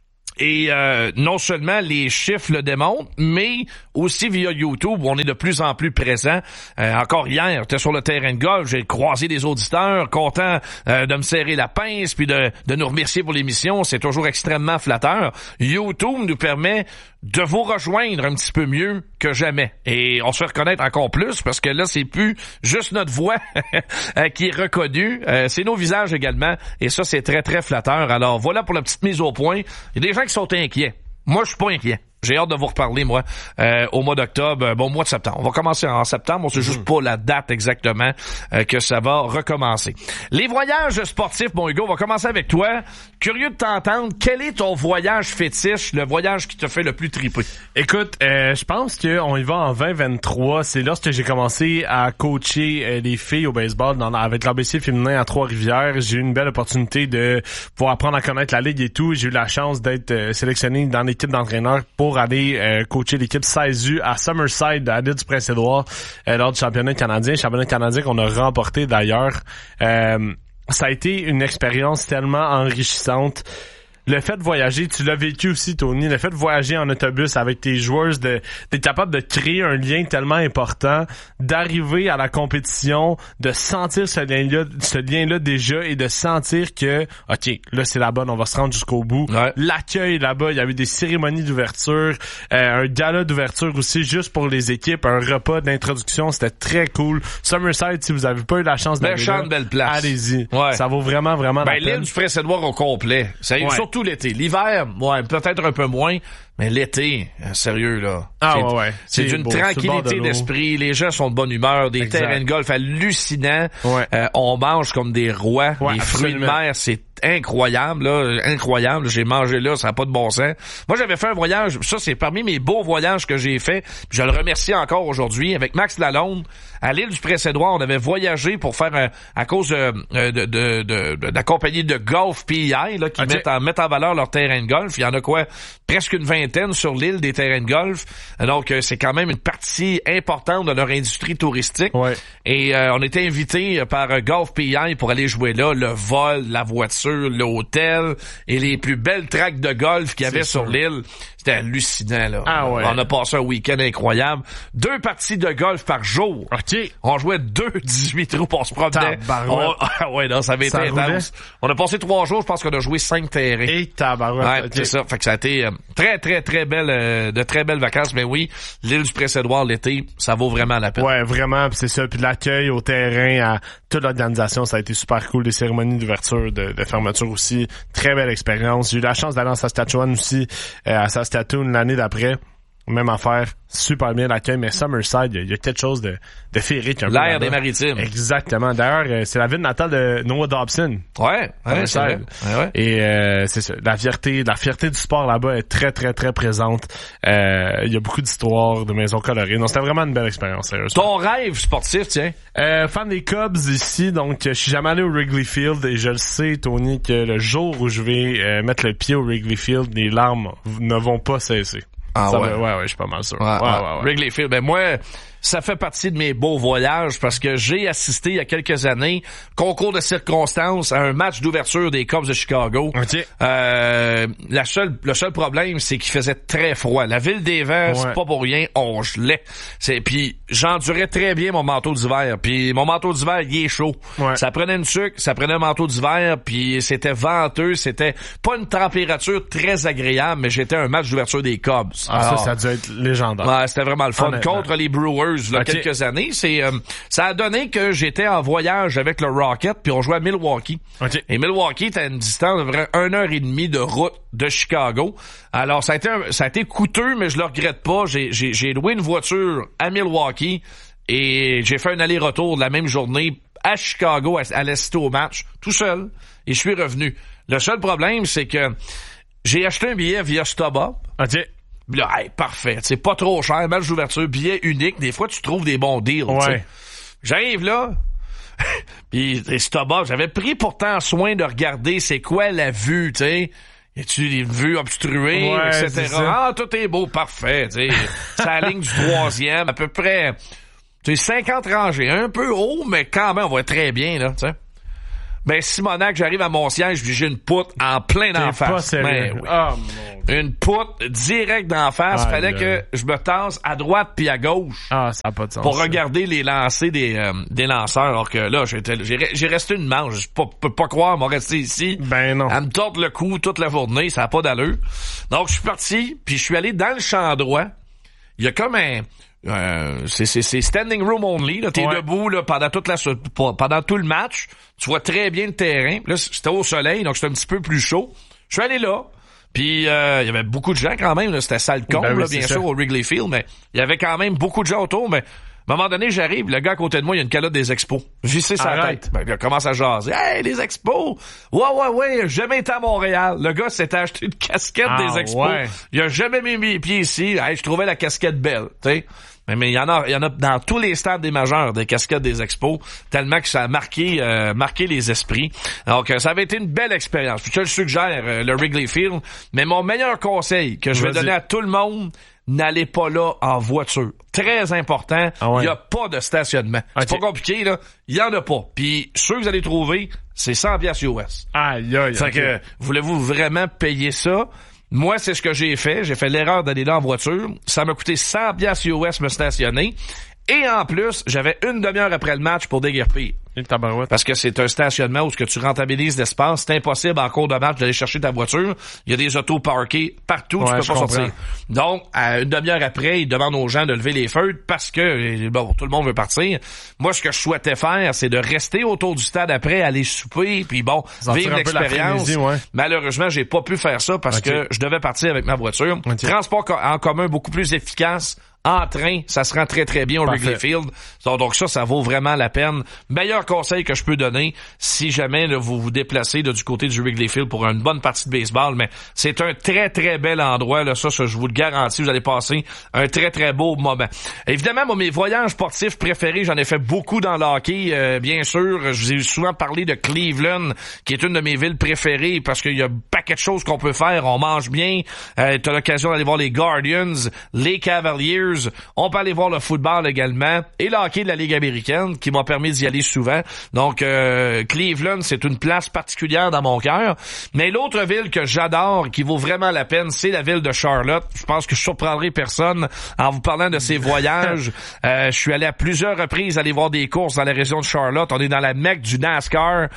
Et non seulement les chiffres le démontrent, mais aussi via YouTube, où on est de plus en plus présent. Encore hier, j'étais sur le terrain de golf, j'ai croisé des auditeurs, contents de me serrer la pince, puis de nous remercier pour l'émission. C'est toujours extrêmement flatteur. YouTube nous permet de vous rejoindre un petit peu mieux que jamais. Et on se fait reconnaître encore plus, parce que là, c'est plus juste notre voix qui est reconnue. C'est nos visages également. Et ça, c'est très, très flatteur. Alors, voilà pour la petite mise au point. Il y a des gens qui sont inquiets. Moi, je suis pas inquiet. J'ai hâte de vous reparler, moi, au mois d'octobre, mois de septembre. On va commencer en septembre, on sait juste pas la date exactement que ça va recommencer. Les voyages sportifs, mon Hugo, on va commencer avec toi. Curieux de t'entendre, quel est ton voyage fétiche, le voyage qui te fait le plus triper? Écoute, je pense qu'on y va en 2023. C'est lorsque j'ai commencé à coacher les filles au baseball avec l'ABC féminin à Trois-Rivières. J'ai eu une belle opportunité de pouvoir apprendre à connaître la ligue et tout. J'ai eu la chance d'être sélectionné dans l'équipe d'entraîneurs pour aller coacher l'équipe 16U à Summerside, à l'île du Prince-Édouard, lors du championnat canadien qu'on a remporté d'ailleurs. Ça a été une expérience tellement enrichissante. Le fait de voyager, tu l'as vécu aussi, Tony, le fait de voyager en autobus avec tes joueurs, d'être capable de créer un lien tellement important, d'arriver à la compétition, de sentir ce lien-là déjà et de sentir que, OK, là, c'est la bonne, on va se rendre jusqu'au bout. Ouais. L'accueil là-bas, il y avait des cérémonies d'ouverture, un gala d'ouverture aussi, juste pour les équipes, un repas d'introduction, c'était très cool. Summerside, si vous avez pas eu la chance d'aller là, belle place. Allez-y. Ouais. Ça vaut vraiment, vraiment la peine. L'île du Prince-Édouard au complet. Ça y est, surtout l'été. L'hiver, ouais, peut-être un peu moins, mais l'été, sérieux, là. C'est d'une tranquillité d'esprit. Les gens sont de bonne humeur. Des terrains de golf hallucinants. Ouais. On mange comme des rois. Ouais, les fruits de mer, c'est incroyable, là. Incroyable. J'ai mangé là, ça n'a pas de bon sens. Moi, j'avais fait un voyage. Ça, c'est parmi mes beaux voyages que j'ai fait. Je le remercie encore aujourd'hui. Avec Max Lalonde, à l'île du Prince-Édouard, on avait voyagé pour faire, à cause de la compagnie de golf PEI, là, qui mettent en valeur leur terrain de golf. Il y en a quoi? Presque une vingtaine sur l'île des terrains de golf. Donc, c'est quand même une partie importante de leur industrie touristique. Ouais. Et on était invités par Golf PEI pour aller jouer là. Le vol, la voiture, l'hôtel et les plus belles tracks de golf qu'il y avait sur l'île. C'était hallucinant, là. Ah ouais. On a passé un week-end incroyable. 2 parties de golf par jour. Okay. On jouait 18 trous pour se promener. Ouais, non, ça avait été intense. On a passé 3 jours, je pense qu'on a joué 5 terrains. Et tabarouette. Ouais, c'est ça. Fait que ça a été très, très, très belle, de très belles vacances. Mais oui, l'île du Prince-Édouard l'été, ça vaut vraiment la peine. Ouais, vraiment. Pis c'est ça. Puis l'accueil au terrain, à toute l'organisation, ça a été super cool. Les cérémonies d'ouverture, de fermeture aussi. Très belle expérience. J'ai eu la chance d'aller en Saskatchewan aussi, à Saskatoon l'année d'après. Même affaire, super bien l'accueil, mais Summerside, il y a quelque chose de féerique. L'air des maritimes. Exactement. D'ailleurs, c'est la ville natale de Noah Dobson. Ouais, c'est vrai. Ouais. Et c'est ça. La fierté du sport là-bas est très, très, très présente. Il y a beaucoup d'histoires, de maisons colorées. Donc, c'était vraiment une belle expérience, sérieusement. Ton rêve sportif, tiens? Fan des Cubs ici, donc je suis jamais allé au Wrigley Field et je le sais, Tony, que le jour où je vais mettre le pied au Wrigley Field, les larmes ne vont pas cesser. Ah ouais. Ouais, je suis pas mal sûr. Ouais. Wrigley Field, ben moi, ça fait partie de mes beaux voyages parce que j'ai assisté il y a quelques années, concours de circonstances, à un match d'ouverture des Cubs de Chicago. Okay. Le seul problème, c'est qu'il faisait très froid. La ville des vents, c'est pas pour rien, on gelait. Puis j'endurais très bien mon manteau d'hiver. Puis mon manteau d'hiver, il est chaud. Ouais. Ça prenait une sucre, ça prenait un manteau d'hiver, puis c'était venteux, c'était pas une température très agréable, mais j'étais à un match d'ouverture des Cubs. Alors, ça a dû être légendaire. Ouais, c'était vraiment le fun. Contre les Brewers, là, quelques années. Ça a donné que j'étais en voyage avec le Rocket, puis on jouait à Milwaukee. Okay. Et Milwaukee était à une distance de 1h30 de route de Chicago. Alors, ça a été coûteux, mais je le regrette pas. J'ai loué une voiture à Milwaukee et j'ai fait un aller-retour de la même journée à Chicago, à l'assister au match, tout seul, et je suis revenu. Le seul problème, c'est que j'ai acheté un billet via StubHub. Okay. Là, hey, parfait. C'est pas trop cher, match d'ouverture, billet unique. Des fois, tu trouves des bons deals. Ouais. J'arrive là, pis Stoba, j'avais pris pourtant soin de regarder c'est quoi la vue, tu sais. Y a-tu des vues obstruées, etc. Ah, tout est beau, parfait, tu sais. C'est la ligne du 3e, à peu près, tu sais, 50 rangées. Un peu haut, mais quand même, on va être très bien, là, tu sais. Ben, Simonac, j'arrive à mon siège, puis j'ai une poutre en plein d'en face. Ben, oui. Une poutre direct d'en face. Fallait que je me tasse à droite puis à gauche. Ah, ça n'a pas de sens. Pour regarder les lancers des lanceurs. Alors que là, j'ai resté une manche. Je peux pas croire, m'a resté ici. Ben non. Elle me tordre le cou toute la journée. Ça n'a pas d'allure. Donc, je suis parti, puis je suis allé dans le champ droit. Il y a comme c'est standing room only, là. T'es debout, là, pendant tout le match. Tu vois très bien le terrain. Là, c'était au soleil, donc c'était un petit peu plus chaud. Je suis allé là. Puis, il y avait beaucoup de gens quand même, là. C'était sale con, là, bien sûr, au Wrigley Field, mais il y avait quand même beaucoup de gens autour, mais à un moment donné, j'arrive, le gars à côté de moi, il y a une calotte des expos. J'y sais sa tête. Ben, il commence à jaser. Hey, les expos! Ouais, jamais été à Montréal. Le gars s'était acheté une casquette des expos. Ouais. Il a jamais mis mes pieds ici. Hey, je trouvais la casquette belle, tu sais. Mais il y en a dans tous les stades des majeurs, des casquettes des expos, tellement que ça a marqué les esprits. Donc, ça avait été une belle expérience. Puis je le suggère, le Wrigley Field. Mais mon meilleur conseil que je vais donner à tout le monde, n'allez pas là en voiture. Très important. Il y a pas de stationnement. C'est pas compliqué, là. Il y en a pas. Puis ceux que vous allez trouver, c'est 100$ US. Aïe. Fait que, voulez-vous vraiment payer ça? Moi, c'est ce que j'ai fait. J'ai fait l'erreur d'aller là en voiture. Ça m'a coûté 100$ US me stationner. Et en plus, j'avais une demi-heure après le match pour déguerpir. Parce que c'est un stationnement où ce que tu rentabilises l'espace. C'est impossible en cours de match d'aller chercher ta voiture. Il y a des autos parkées partout, tu peux pas sortir. Donc, à une demi-heure après, ils demandent aux gens de lever les feutres parce que, bon, tout le monde veut partir. Moi, ce que je souhaitais faire, c'est de rester autour du stade après, aller souper, puis bon, vivre l'expérience. Malheureusement, j'ai pas pu faire ça parce que je devais partir avec ma voiture. Transport en commun beaucoup plus efficace. En train, ça se rend très très bien au Wrigley Field. Donc ça vaut vraiment la peine. Meilleur conseil que je peux donner si jamais là, vous vous déplacez là, du côté du Wrigley Field pour une bonne partie de baseball, mais c'est un très très bel endroit. Là, ça je vous le garantis, vous allez passer un très très beau moment. Évidemment, moi, mes voyages sportifs préférés, j'en ai fait beaucoup dans le hockey, bien sûr. Je vous ai souvent parlé de Cleveland, qui est une de mes villes préférées parce qu'il y a un paquet de choses qu'on peut faire. On mange bien. T'as l'occasion d'aller voir les Guardians, les Cavaliers. On peut aller voir le football également et le hockey de la Ligue américaine qui m'a permis d'y aller souvent. Donc, Cleveland, c'est une place particulière dans mon cœur. Mais l'autre ville que j'adore, qui vaut vraiment la peine, c'est la ville de Charlotte. Je pense que je surprendrai personne en vous parlant de ces voyages. Je suis allé à plusieurs reprises aller voir des courses dans la région de Charlotte. On est dans la Mecque du NASCAR.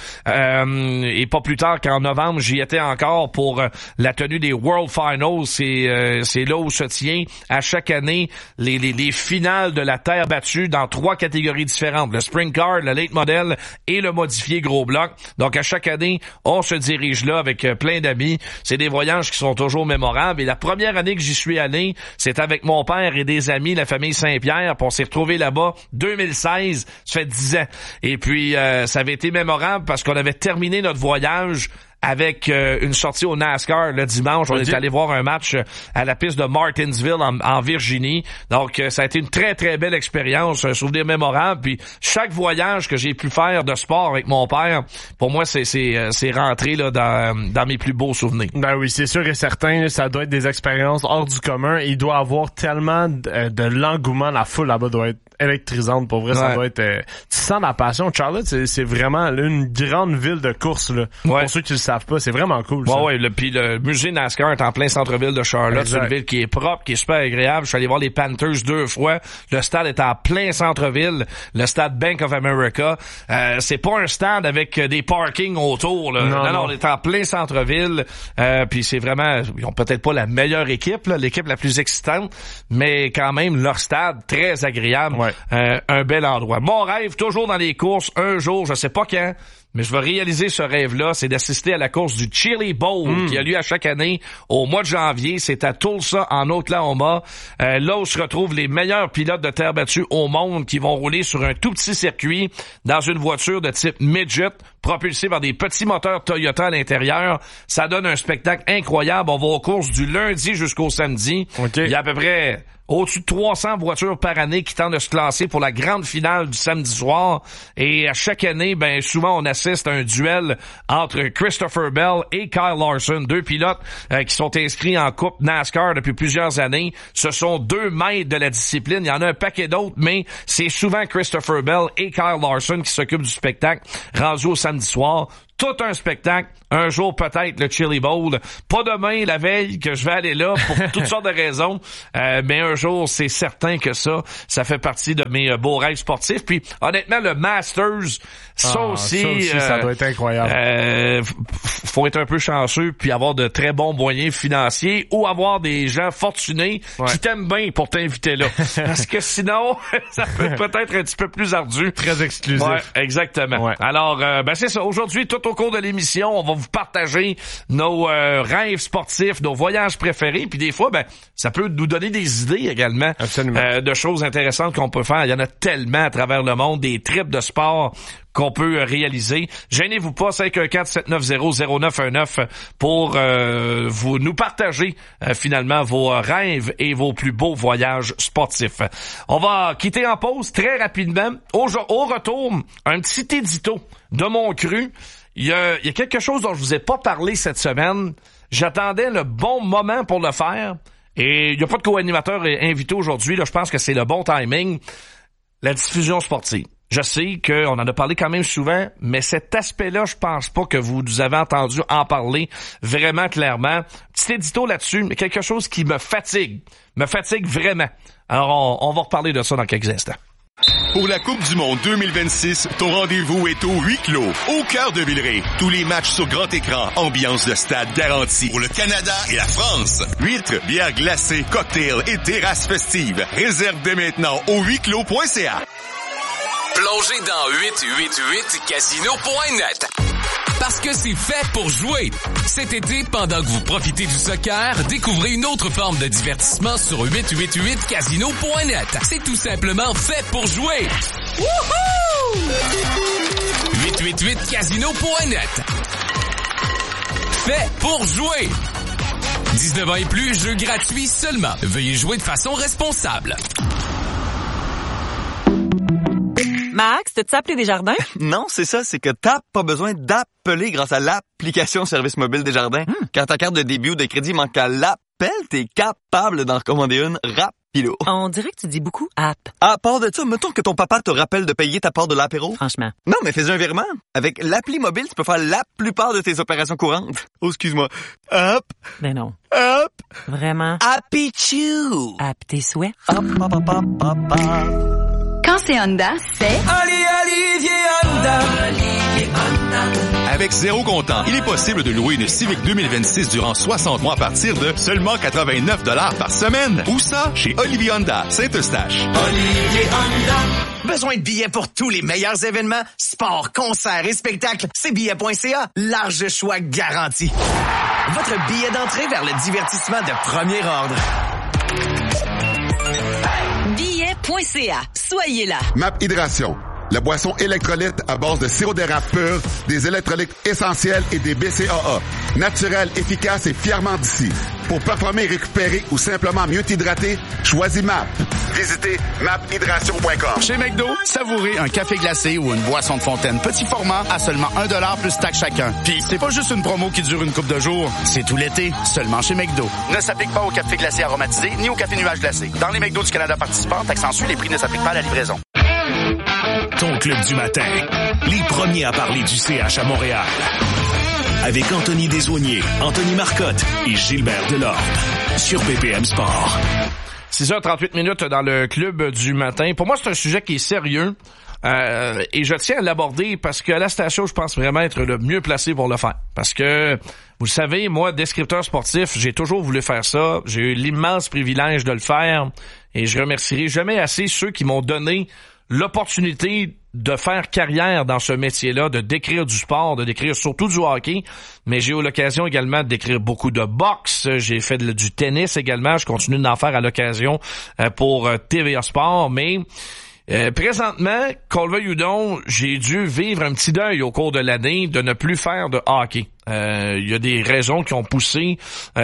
Et pas plus tard qu'en novembre, j'y étais encore pour la tenue des World Finals. C'est là où se tient à chaque année les finales de la terre battue dans 3 catégories différentes. Le Sprint Car, le Late Model et le modifié gros bloc. Donc, à chaque année, on se dirige là avec plein d'amis. C'est des voyages qui sont toujours mémorables. Et la première année que j'y suis allé, c'est avec mon père et des amis, la famille Saint-Pierre. Puis on s'est retrouvés là-bas 2016. Ça fait 10 ans. Et puis, ça avait été mémorable parce qu'on avait terminé notre voyage avec une sortie au NASCAR le dimanche. On est allé voir un match à la piste de Martinsville en Virginie. Donc, ça a été une très, très belle expérience, un souvenir mémorable. Puis, chaque voyage que j'ai pu faire de sport avec mon père, pour moi, c'est rentré là dans mes plus beaux souvenirs. Ben oui, c'est sûr et certain. Ça doit être des expériences hors du commun. Il doit avoir tellement de l'engouement. La foule là-bas doit être électrisante. Pour vrai, ça doit être... tu sens la passion. Charlotte, c'est vraiment une grande ville de course. Là. Pour ceux qui le savent pas, c'est vraiment cool. Ça. Puis le musée NASCAR est en plein centre-ville de Charlotte. C'est une ville qui est propre, qui est super agréable. Je suis allé voir les Panthers 2 fois. Le stade est en plein centre-ville. Le stade Bank of America. C'est pas un stade avec des parkings autour. Là. Non, on est en plein centre-ville. Puis c'est vraiment... Ils ont peut-être pas la meilleure équipe, là, l'équipe la plus excitante, mais quand même, leur stade, très agréable. Un bel endroit. Mon rêve, toujours dans les courses, un jour, je sais pas quand, mais je vais réaliser ce rêve-là, c'est d'assister à la course du Chili Bowl qui a lieu à chaque année au mois de janvier. C'est à Tulsa, en Oklahoma, là où se retrouvent les meilleurs pilotes de terre battue au monde qui vont rouler sur un tout petit circuit dans une voiture de type midget propulsée par des petits moteurs Toyota à l'intérieur. Ça donne un spectacle incroyable. On va aux courses du lundi jusqu'au samedi. Okay. Il y a à peu près au-dessus de 300 voitures par année qui tentent de se classer pour la grande finale du samedi soir. Et à chaque année, ben souvent on assiste à un duel entre Christopher Bell et Kyle Larson, deux pilotes qui sont inscrits en Coupe NASCAR depuis plusieurs années. Ce sont deux maîtres de la discipline. Il y en a un paquet d'autres, mais c'est souvent Christopher Bell et Kyle Larson qui s'occupent du spectacle rendu au samedi soir. Tout un spectacle. Un jour, peut-être, le Chili Bowl. Pas demain, la veille, que je vais aller là pour toutes sortes de raisons. Mais un jour, c'est certain que ça fait partie de mes beaux rêves sportifs. Puis, honnêtement, le Masters, ça aussi, ça doit être incroyable. Faut être un peu chanceux puis avoir de très bons moyens financiers ou avoir des gens fortunés qui t'aiment bien pour t'inviter là. Parce que sinon, ça peut peut-être un petit peu plus ardu. Très exclusif. Ouais, exactement. Ouais. Alors, ben c'est ça. Aujourd'hui, tout au cours de l'émission, on va vous partager nos rêves sportifs, nos voyages préférés, puis des fois, ben ça peut nous donner des idées également de choses intéressantes qu'on peut faire. Il y en a tellement à travers le monde, des trips de sport qu'on peut réaliser. Gênez-vous pas, 514-790-0919 pour vous nous partager finalement vos rêves et vos plus beaux voyages sportifs. On va quitter en pause très rapidement. Au retour, un petit édito de mon cru. Il y a quelque chose dont je vous ai pas parlé cette semaine. J'attendais le bon moment pour le faire. Et il n'y a pas de co-animateur invité aujourd'hui. Là, je pense que c'est le bon timing. La diffusion sportive. Je sais qu'on en a parlé quand même souvent, mais cet aspect-là, je pense pas que vous nous avez entendu en parler vraiment clairement. Petit édito là-dessus, mais quelque chose qui me fatigue vraiment. Alors, on va reparler de ça dans quelques instants. Pour la Coupe du Monde 2026, ton rendez-vous est au huis clos, au cœur de Villeray. Tous les matchs sur grand écran, ambiance de stade garantie. Pour le Canada et la France, huîtres, bières glacées, cocktails et terrasses festives. Réserve dès maintenant au huisclos.ca. Plongez dans 888casino.net. Parce que c'est fait pour jouer. Cet été, pendant que vous profitez du soccer, découvrez une autre forme de divertissement sur 888casino.net. C'est tout simplement fait pour jouer. Wouhou! 888casino.net. Fait pour jouer. 19 ans et plus, jeu gratuit seulement. Veuillez jouer de façon responsable. Max, t'as-tu appelé Desjardins? Non, c'est ça, c'est que t'as pas besoin d'appeler grâce à l'application Service Mobile Desjardins. Quand ta carte de débit ou de crédit manque à l'appel, t'es capable d'en recommander une rapido. On dirait que tu dis beaucoup app. À part de ça, mettons que ton papa te rappelle de payer ta part de l'apéro. Franchement. Non, mais fais un virement. Avec l'appli mobile, tu peux faire la plupart de tes opérations courantes. Oh, excuse-moi. Hop. Ben non. Hop. Vraiment. Happy-choo. App tes souhaits. Hop, hop, hop, hop, hop, hop. Quand c'est Honda, c'est... Olivier Honda. Avec zéro comptant, il est possible de louer une Civic 2026 durant 60 mois à partir de seulement 89 $ par semaine. Où ça? Chez Olivier Honda, Saint-Eustache. Olivier Honda. Besoin de billets pour tous les meilleurs événements, sports, concerts et spectacles? C'est billets.ca. Large choix garanti. Votre billet d'entrée vers le divertissement de premier ordre. Billet.ca. Soyez là. MAP Hydration. La boisson électrolyte à base de sirop d'érable pur, des électrolytes essentiels et des BCAA. Naturel, efficace et fièrement d'ici. Pour performer, récupérer ou simplement mieux t'hydrater, choisis MAP. Visitez maphydration.com. Chez McDo, savourez un café glacé ou une boisson de fontaine petit format à seulement 1$ plus taxe chacun. Puis c'est pas juste une promo qui dure une couple de jours, c'est tout l'été, seulement chez McDo. Ne s'applique pas au café glacé aromatisé ni au café nuage glacé. Dans les McDo du Canada participants, taxe en sus, les prix ne s'appliquent pas à la livraison. Ton club du matin, les premiers à parler du CH à Montréal. Avec Anthony Desaulniers, Anthony Marcotte et Gilbert Delorme. Sur BPM Sport. 6h38 dans le club du matin. Pour moi, c'est un sujet qui est sérieux. Et je tiens à l'aborder parce qu'à la station, je pense vraiment être le mieux placé pour le faire. Parce que, vous le savez, moi, descripteur sportif, j'ai toujours voulu faire ça. J'ai eu l'immense privilège de le faire. Et je remercierai jamais assez ceux qui m'ont donné l'opportunité de faire carrière dans ce métier-là, de décrire du sport, de décrire surtout du hockey, mais j'ai eu l'occasion également de décrire beaucoup de boxe, j'ai fait du tennis également, je continue d'en faire à l'occasion pour TVA Sport, mais présentement, qu'on le veuille ou non, j'ai dû vivre un petit deuil au cours de l'année de ne plus faire de hockey. Il y a des raisons qui ont poussé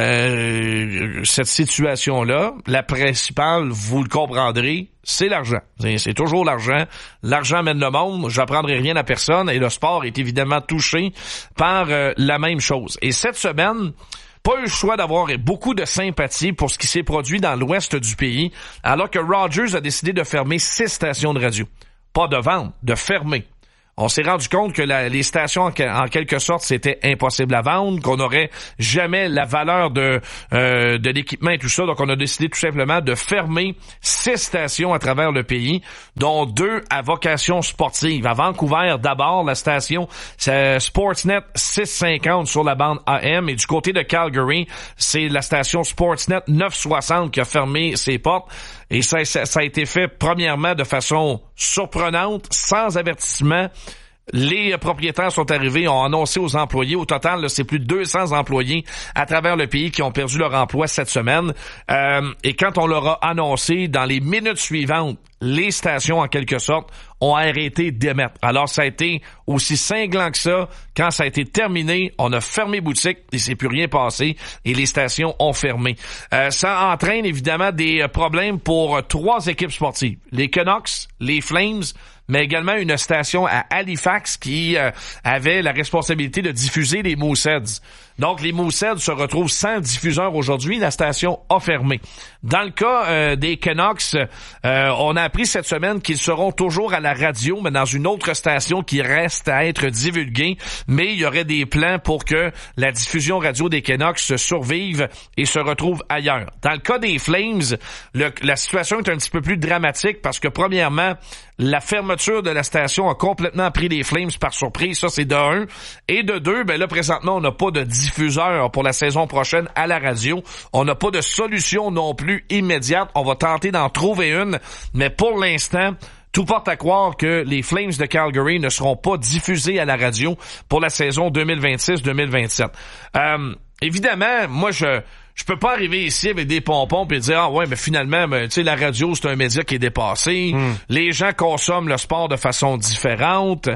cette situation-là. La principale, vous le comprendrez, c'est l'argent. C'est toujours l'argent. L'argent mène le monde. J'apprendrai rien à personne. Et le sport est évidemment touché par la même chose. Et cette semaine, pas eu le choix d'avoir beaucoup de sympathie pour ce qui s'est produit dans l'ouest du pays, alors que Rogers a décidé de fermer 6 stations de radio. Pas de vendre, de fermer. On s'est rendu compte que les stations, en quelque sorte, c'était impossible à vendre, qu'on n'aurait jamais la valeur de l'équipement et tout ça. Donc, on a décidé tout simplement de fermer 6 stations à travers le pays, dont 2 à vocation sportive. À Vancouver, d'abord, la station Sportsnet 650 sur la bande AM. Et du côté de Calgary, c'est la station Sportsnet 960 qui a fermé ses portes. Et ça a été fait, premièrement, de façon surprenante, sans avertissement. Les propriétaires sont arrivés, ont annoncé aux employés. Au total, là, c'est plus de 200 employés à travers le pays qui ont perdu leur emploi cette semaine. Et quand on leur a annoncé, dans les minutes suivantes, les stations, en quelque sorte, ont arrêté d'émettre. Alors, ça a été aussi cinglant que ça. Quand ça a été terminé, on a fermé boutique, il s'est plus rien passé, et les stations ont fermé. Ça entraîne évidemment des problèmes pour 3 équipes sportives. Les Canucks, les Flames, mais également une station à Halifax qui avait la responsabilité de diffuser les Mooseheads. Donc, les Mooseheads se retrouvent sans diffuseur aujourd'hui. La station a fermé. Dans le cas des Canucks, on a appris cette semaine qu'ils seront toujours à la radio, mais dans une autre station qui reste à être divulguée. Mais il y aurait des plans pour que la diffusion radio des Canucks se survive et se retrouve ailleurs. Dans le cas des Flames, la situation est un petit peu plus dramatique parce que, premièrement, la fermeture de la station a complètement pris les Flames par surprise. Ça, c'est de 1. Et de 2, ben là, présentement, on n'a pas de diffuseur pour la saison prochaine à la radio. On n'a pas de solution non plus immédiate. On va tenter d'en trouver une. Mais pour l'instant, tout porte à croire que les Flames de Calgary ne seront pas diffusés à la radio pour la saison 2026-2027. Évidemment, moi, je peux pas arriver ici avec des pompons et dire ah ouais mais finalement tu sais la radio c'est un média qui est dépassé. Les gens consomment le sport de façon différente.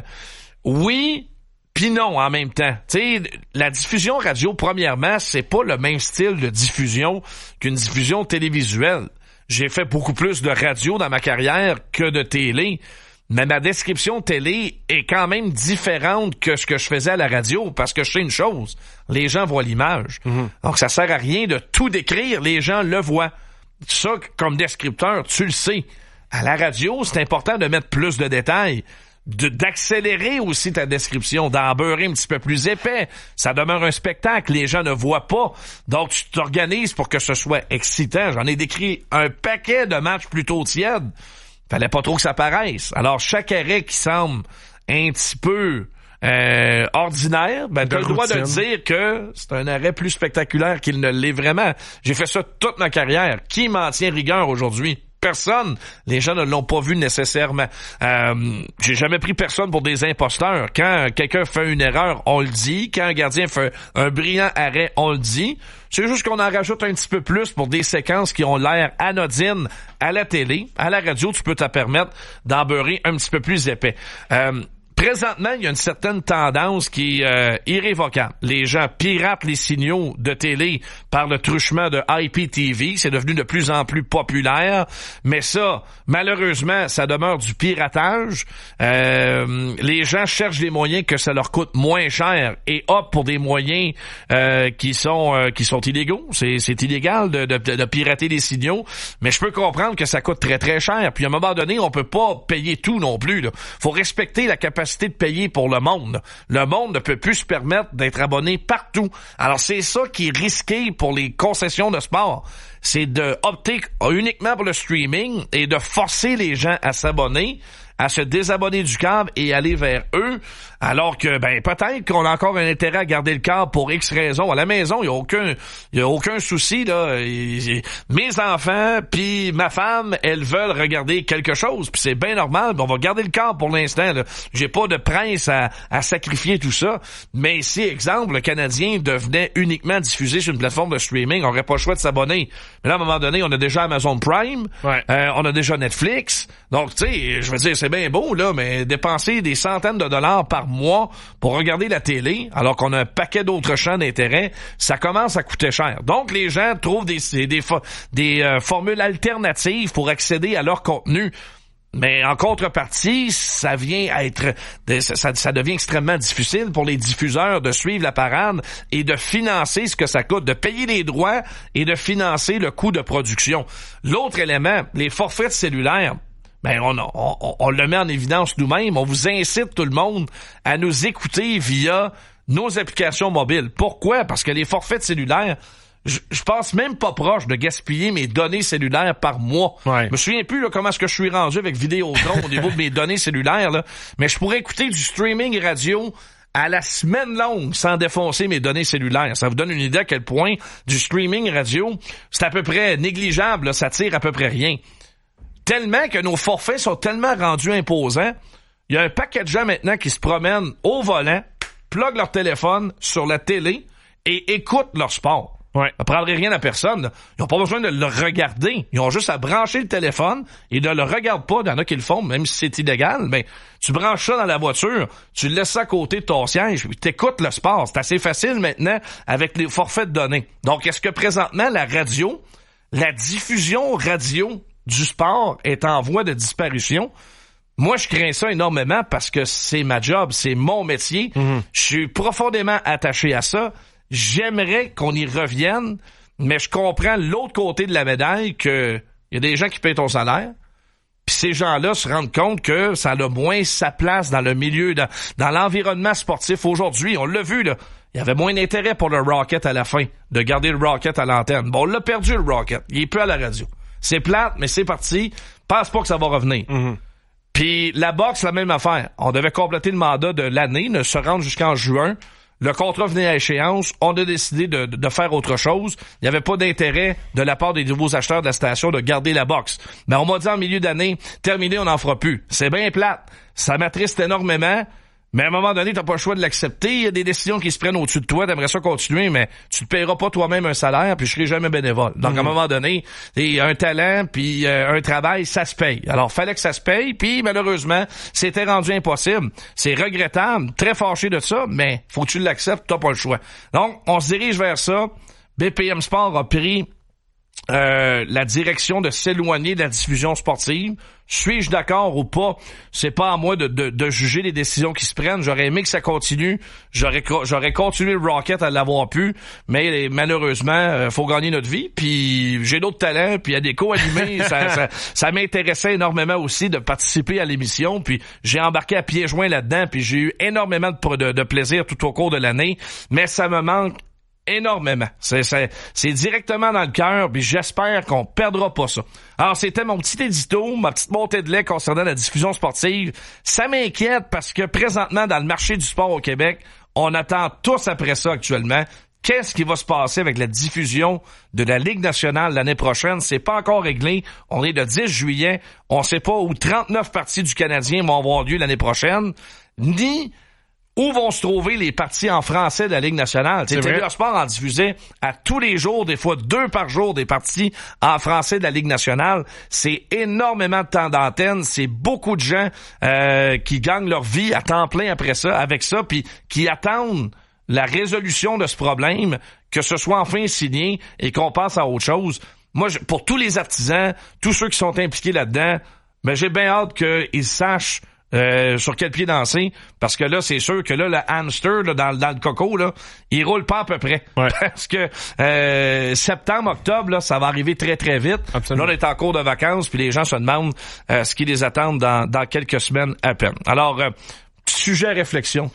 Oui, puis non en même temps. Tu sais la diffusion radio premièrement, c'est pas le même style de diffusion qu'une diffusion télévisuelle. J'ai fait beaucoup plus de radio dans ma carrière que de télé. Mais ma description télé est quand même différente que ce que je faisais à la radio, parce que je sais une chose, les gens voient l'image. Donc ça sert à rien de tout décrire, les gens le voient. Ça, comme descripteur, tu le sais. À la radio, c'est important de mettre plus de détails, d'accélérer aussi ta description, d'en beurrer un petit peu plus épais. Ça demeure un spectacle, les gens ne voient pas. Donc tu t'organises pour que ce soit excitant. J'en ai décrit un paquet de matchs plutôt tièdes. Fallait pas trop que ça paraisse. Alors, chaque arrêt qui semble un petit peu ordinaire, ben t'as le droit de dire que c'est un arrêt plus spectaculaire qu'il ne l'est vraiment. J'ai fait ça toute ma carrière. Qui m'en tient rigueur aujourd'hui? Personne. Les gens ne l'ont pas vu nécessairement. J'ai jamais pris personne pour des imposteurs. Quand quelqu'un fait une erreur, on le dit. Quand un gardien fait un brillant arrêt, on le dit. C'est juste qu'on en rajoute un petit peu plus pour des séquences qui ont l'air anodines à la télé. À la radio, tu peux te permettre d'en beurrer un petit peu plus épais. Présentement, il y a une certaine tendance qui est irrévocable. Les gens piratent les signaux de télé par le truchement de IPTV. C'est devenu de plus en plus populaire. Mais ça, malheureusement, ça demeure du piratage. Les gens cherchent des moyens que ça leur coûte moins cher et optent pour des moyens qui sont illégaux. C'est illégal de pirater les signaux. Mais je peux comprendre que ça coûte très, très cher. Puis à un moment donné, on peut pas payer tout non plus, là. Faut respecter la capacité de payer pour le monde. Le monde ne peut plus se permettre d'être abonné partout. Alors c'est ça qui est risqué pour les concessions de sport. c'est de opter uniquement pour le streaming et de forcer les gens à s'abonner, à se désabonner du câble et aller vers eux, alors que peut-être qu'on a encore un intérêt à garder le câble pour X raisons. À la maison, il y a aucun souci là. Mes enfants puis ma femme, elles veulent regarder quelque chose, puis c'est bien normal. On va garder le câble pour l'instant. Là. J'ai pas de presse à sacrifier tout ça. Mais si, exemple, le Canadien devenait uniquement diffusé sur une plateforme de streaming, on aurait pas le choix de s'abonner. Mais là, à un moment donné, on a déjà Amazon Prime, on a déjà Netflix. Donc, tu sais, je veux dire, c'est bien beau, là, mais dépenser des centaines de dollars par mois pour regarder la télé, alors qu'on a un paquet d'autres champs d'intérêt, ça commence à coûter cher. Donc, les gens trouvent des formules alternatives pour accéder à leur contenu. Mais en contrepartie, ça devient extrêmement difficile pour les diffuseurs de suivre la parade et de financer ce que ça coûte, de payer les droits et de financer le coût de production. L'autre élément, les forfaits cellulaires. On le met en évidence nous-mêmes. On vous incite tout le monde à nous écouter via nos applications mobiles. Pourquoi? Parce que les forfaits cellulaires, je pense même pas proche de gaspiller mes données cellulaires par mois. Je me souviens plus là, comment est-ce que je suis rendu avec Vidéotron au niveau de mes données cellulaires, là. Mais je pourrais écouter du streaming radio à la semaine longue sans défoncer mes données cellulaires. Ça vous donne une idée à quel point du streaming radio, c'est à peu près négligeable, là, ça tire à peu près rien. Tellement que nos forfaits sont tellement rendus imposants, il y a un paquet de gens maintenant qui se promènent au volant, pluguent leur téléphone sur la télé et écoutent leur sport. Ça prendrait rien à personne. Là. Ils n'ont pas besoin de le regarder. Ils ont juste à brancher le téléphone et ne le regardent pas. Il y en a qui le font, même si c'est illégal. Ben, tu branches ça dans la voiture, tu le laisses ça à côté de ton siège, puis t'écoutes le sport. C'est assez facile maintenant avec les forfaits de données. Donc, est-ce que présentement, la diffusion radio du sport est en voie de disparition? Moi, je crains ça énormément parce que c'est ma job, c'est mon métier. Je suis profondément attaché à ça. J'aimerais qu'on y revienne, mais je comprends l'autre côté de la médaille que il y a des gens qui payent ton salaire, puis ces gens-là se rendent compte que ça a moins sa place dans le milieu, dans l'environnement sportif aujourd'hui. On l'a vu, là. Il y avait moins d'intérêt pour le Rocket à la fin, de garder le Rocket à l'antenne. Bon, on l'a perdu, le Rocket. Il est plus à la radio. C'est plate, mais c'est parti. Pense pas que ça va revenir. Puis la boxe, la même affaire. On devait compléter le mandat de l'année, se rendre jusqu'en juin. Le contrat venait à échéance. On a décidé de faire autre chose. Il n'y avait pas d'intérêt de la part des nouveaux acheteurs de la station de garder la boxe. Mais on m'a dit en milieu d'année, terminé, on n'en fera plus. C'est bien plate. Ça m'attriste énormément. Mais à un moment donné, t'as pas le choix de l'accepter. Il y a des décisions qui se prennent au-dessus de toi. T'aimerais ça continuer, mais tu te paieras pas toi-même un salaire, puis je serai jamais bénévole. Donc, à un moment donné, un talent, puis un travail, ça se paye. Alors, fallait que ça se paye, puis malheureusement, c'était rendu impossible. C'est regrettable, très fâché de ça, mais faut que tu l'acceptes, t'as pas le choix. Donc, on se dirige vers ça. BPM Sport a pris la direction de s'éloigner de la diffusion sportive. Suis-je d'accord ou pas? C'est pas à moi de juger les décisions qui se prennent. J'aurais aimé que ça continue. J'aurais continué le Rocket à l'avoir pu, mais malheureusement, faut gagner notre vie. Puis j'ai d'autres talents, puis il y a des co-animés. ça m'intéressait énormément aussi de participer à l'émission. Puis j'ai embarqué à pieds joints là-dedans, puis j'ai eu énormément de plaisir tout au cours de l'année. Mais ça me manque énormément. C'est directement dans le cœur, puis j'espère qu'on perdra pas ça. Alors, c'était mon petit édito, ma petite montée de lait concernant la diffusion sportive. Ça m'inquiète parce que présentement, dans le marché du sport au Québec, on attend tous après ça actuellement. Qu'est-ce qui va se passer avec la diffusion de la Ligue nationale l'année prochaine? C'est pas encore réglé. On est le 10 juillet. On sait pas où 39 parties du Canadien vont avoir lieu l'année prochaine, ni où vont se trouver les parties en français de la Ligue nationale. TVA Sport en diffusait à tous les jours, des fois 2 par jour, des parties en français de la Ligue nationale. C'est énormément de temps d'antenne. C'est beaucoup de gens qui gagnent leur vie à temps plein après ça, avec ça, puis qui attendent la résolution de ce problème, que ce soit enfin signé et qu'on passe à autre chose. Moi, pour tous les artisans, tous ceux qui sont impliqués là-dedans, ben j'ai bien hâte qu'ils sachent sur quel pied danser, parce que là, c'est sûr que là, le hamster là, dans le coco, là, il roule pas à peu près. Parce que septembre, octobre, là, ça va arriver très, très vite. Absolument. Là, on est en cours de vacances, puis les gens se demandent ce qui les attend dans quelques semaines à peine. Alors, petit sujet à réflexion, tiens.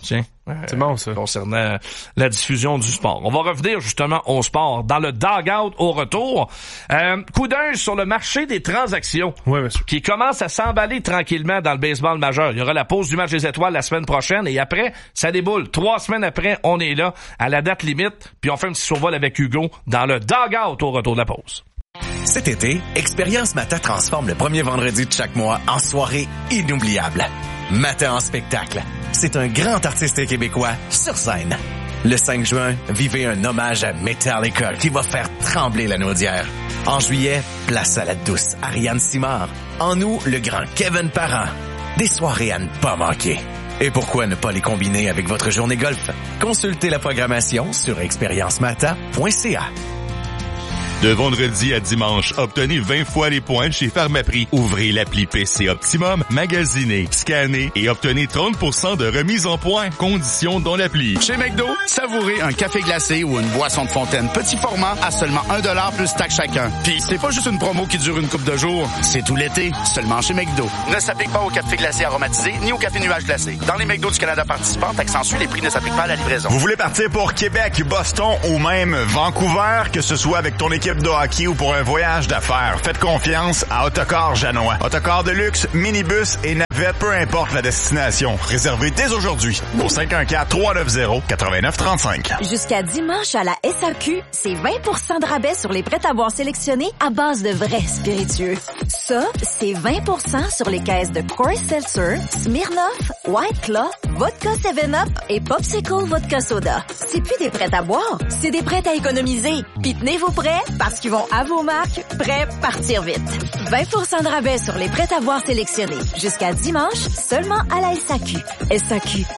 C'est bon, ça. Concernant la diffusion du sport. On va revenir justement au sport dans le dugout au retour. Coup d'œil sur le marché des transactions. Oui, monsieur. Qui commence à s'emballer tranquillement dans le baseball majeur. Il y aura la pause du match des étoiles la semaine prochaine et après, ça déboule. 3 semaines après, on est là à la date limite puis on fait un petit survol avec Hugo dans le dugout au retour de la pause. Cet été, Expérience Mata transforme le premier vendredi de chaque mois en soirée inoubliable. Mata en spectacle. C'est un grand artiste québécois sur scène. Le 5 juin, vivez un hommage à Metallica qui va faire trembler la Naudière. En juillet, place à la douce Ariane Simard. En août, le grand Kevin Parent. Des soirées à ne pas manquer. Et pourquoi ne pas les combiner avec votre journée golf? Consultez la programmation sur expériencemata.ca. De vendredi à dimanche, obtenez 20 fois les points chez Pharmaprix. Ouvrez l'appli PC Optimum, magasinez, scannez et obtenez 30% de remise en points. Conditions dans l'appli. Chez McDo, savourez un café glacé ou une boisson de fontaine petit format à seulement 1$ plus taxe chacun. Puis c'est pas juste une promo qui dure une couple de jours, c'est tout l'été, seulement chez McDo. Ne s'applique pas au café glacé aromatisé ni au café nuage glacé. Dans les McDo du Canada participants, accentue, les prix ne s'appliquent pas à la livraison. Vous voulez partir pour Québec, Boston ou même Vancouver, que ce soit avec ton équipe de hockey ou pour un voyage d'affaires, faites confiance à Autocar Janois. Autocar de luxe, minibus et navette, peu importe la destination. Réservez dès aujourd'hui au 514-390-8935. Jusqu'à dimanche à la SAQ, c'est 20% de rabais sur les prêts-à-boire sélectionnés à base de vrais spiritueux. Ça, c'est 20% sur les caisses de Coors Seltzer, Smirnoff, White Claw, Vodka 7-Up et Popsicle Vodka Soda. C'est plus des prêts-à-boire, c'est des prêts à économiser. Puis tenez-vous prêts parce qu'ils vont à vos marques, prêts partir vite. 20% de rabais sur les prêts-à-boire sélectionnés. Jusqu'à dimanche, seulement à la SAQ. SAQ,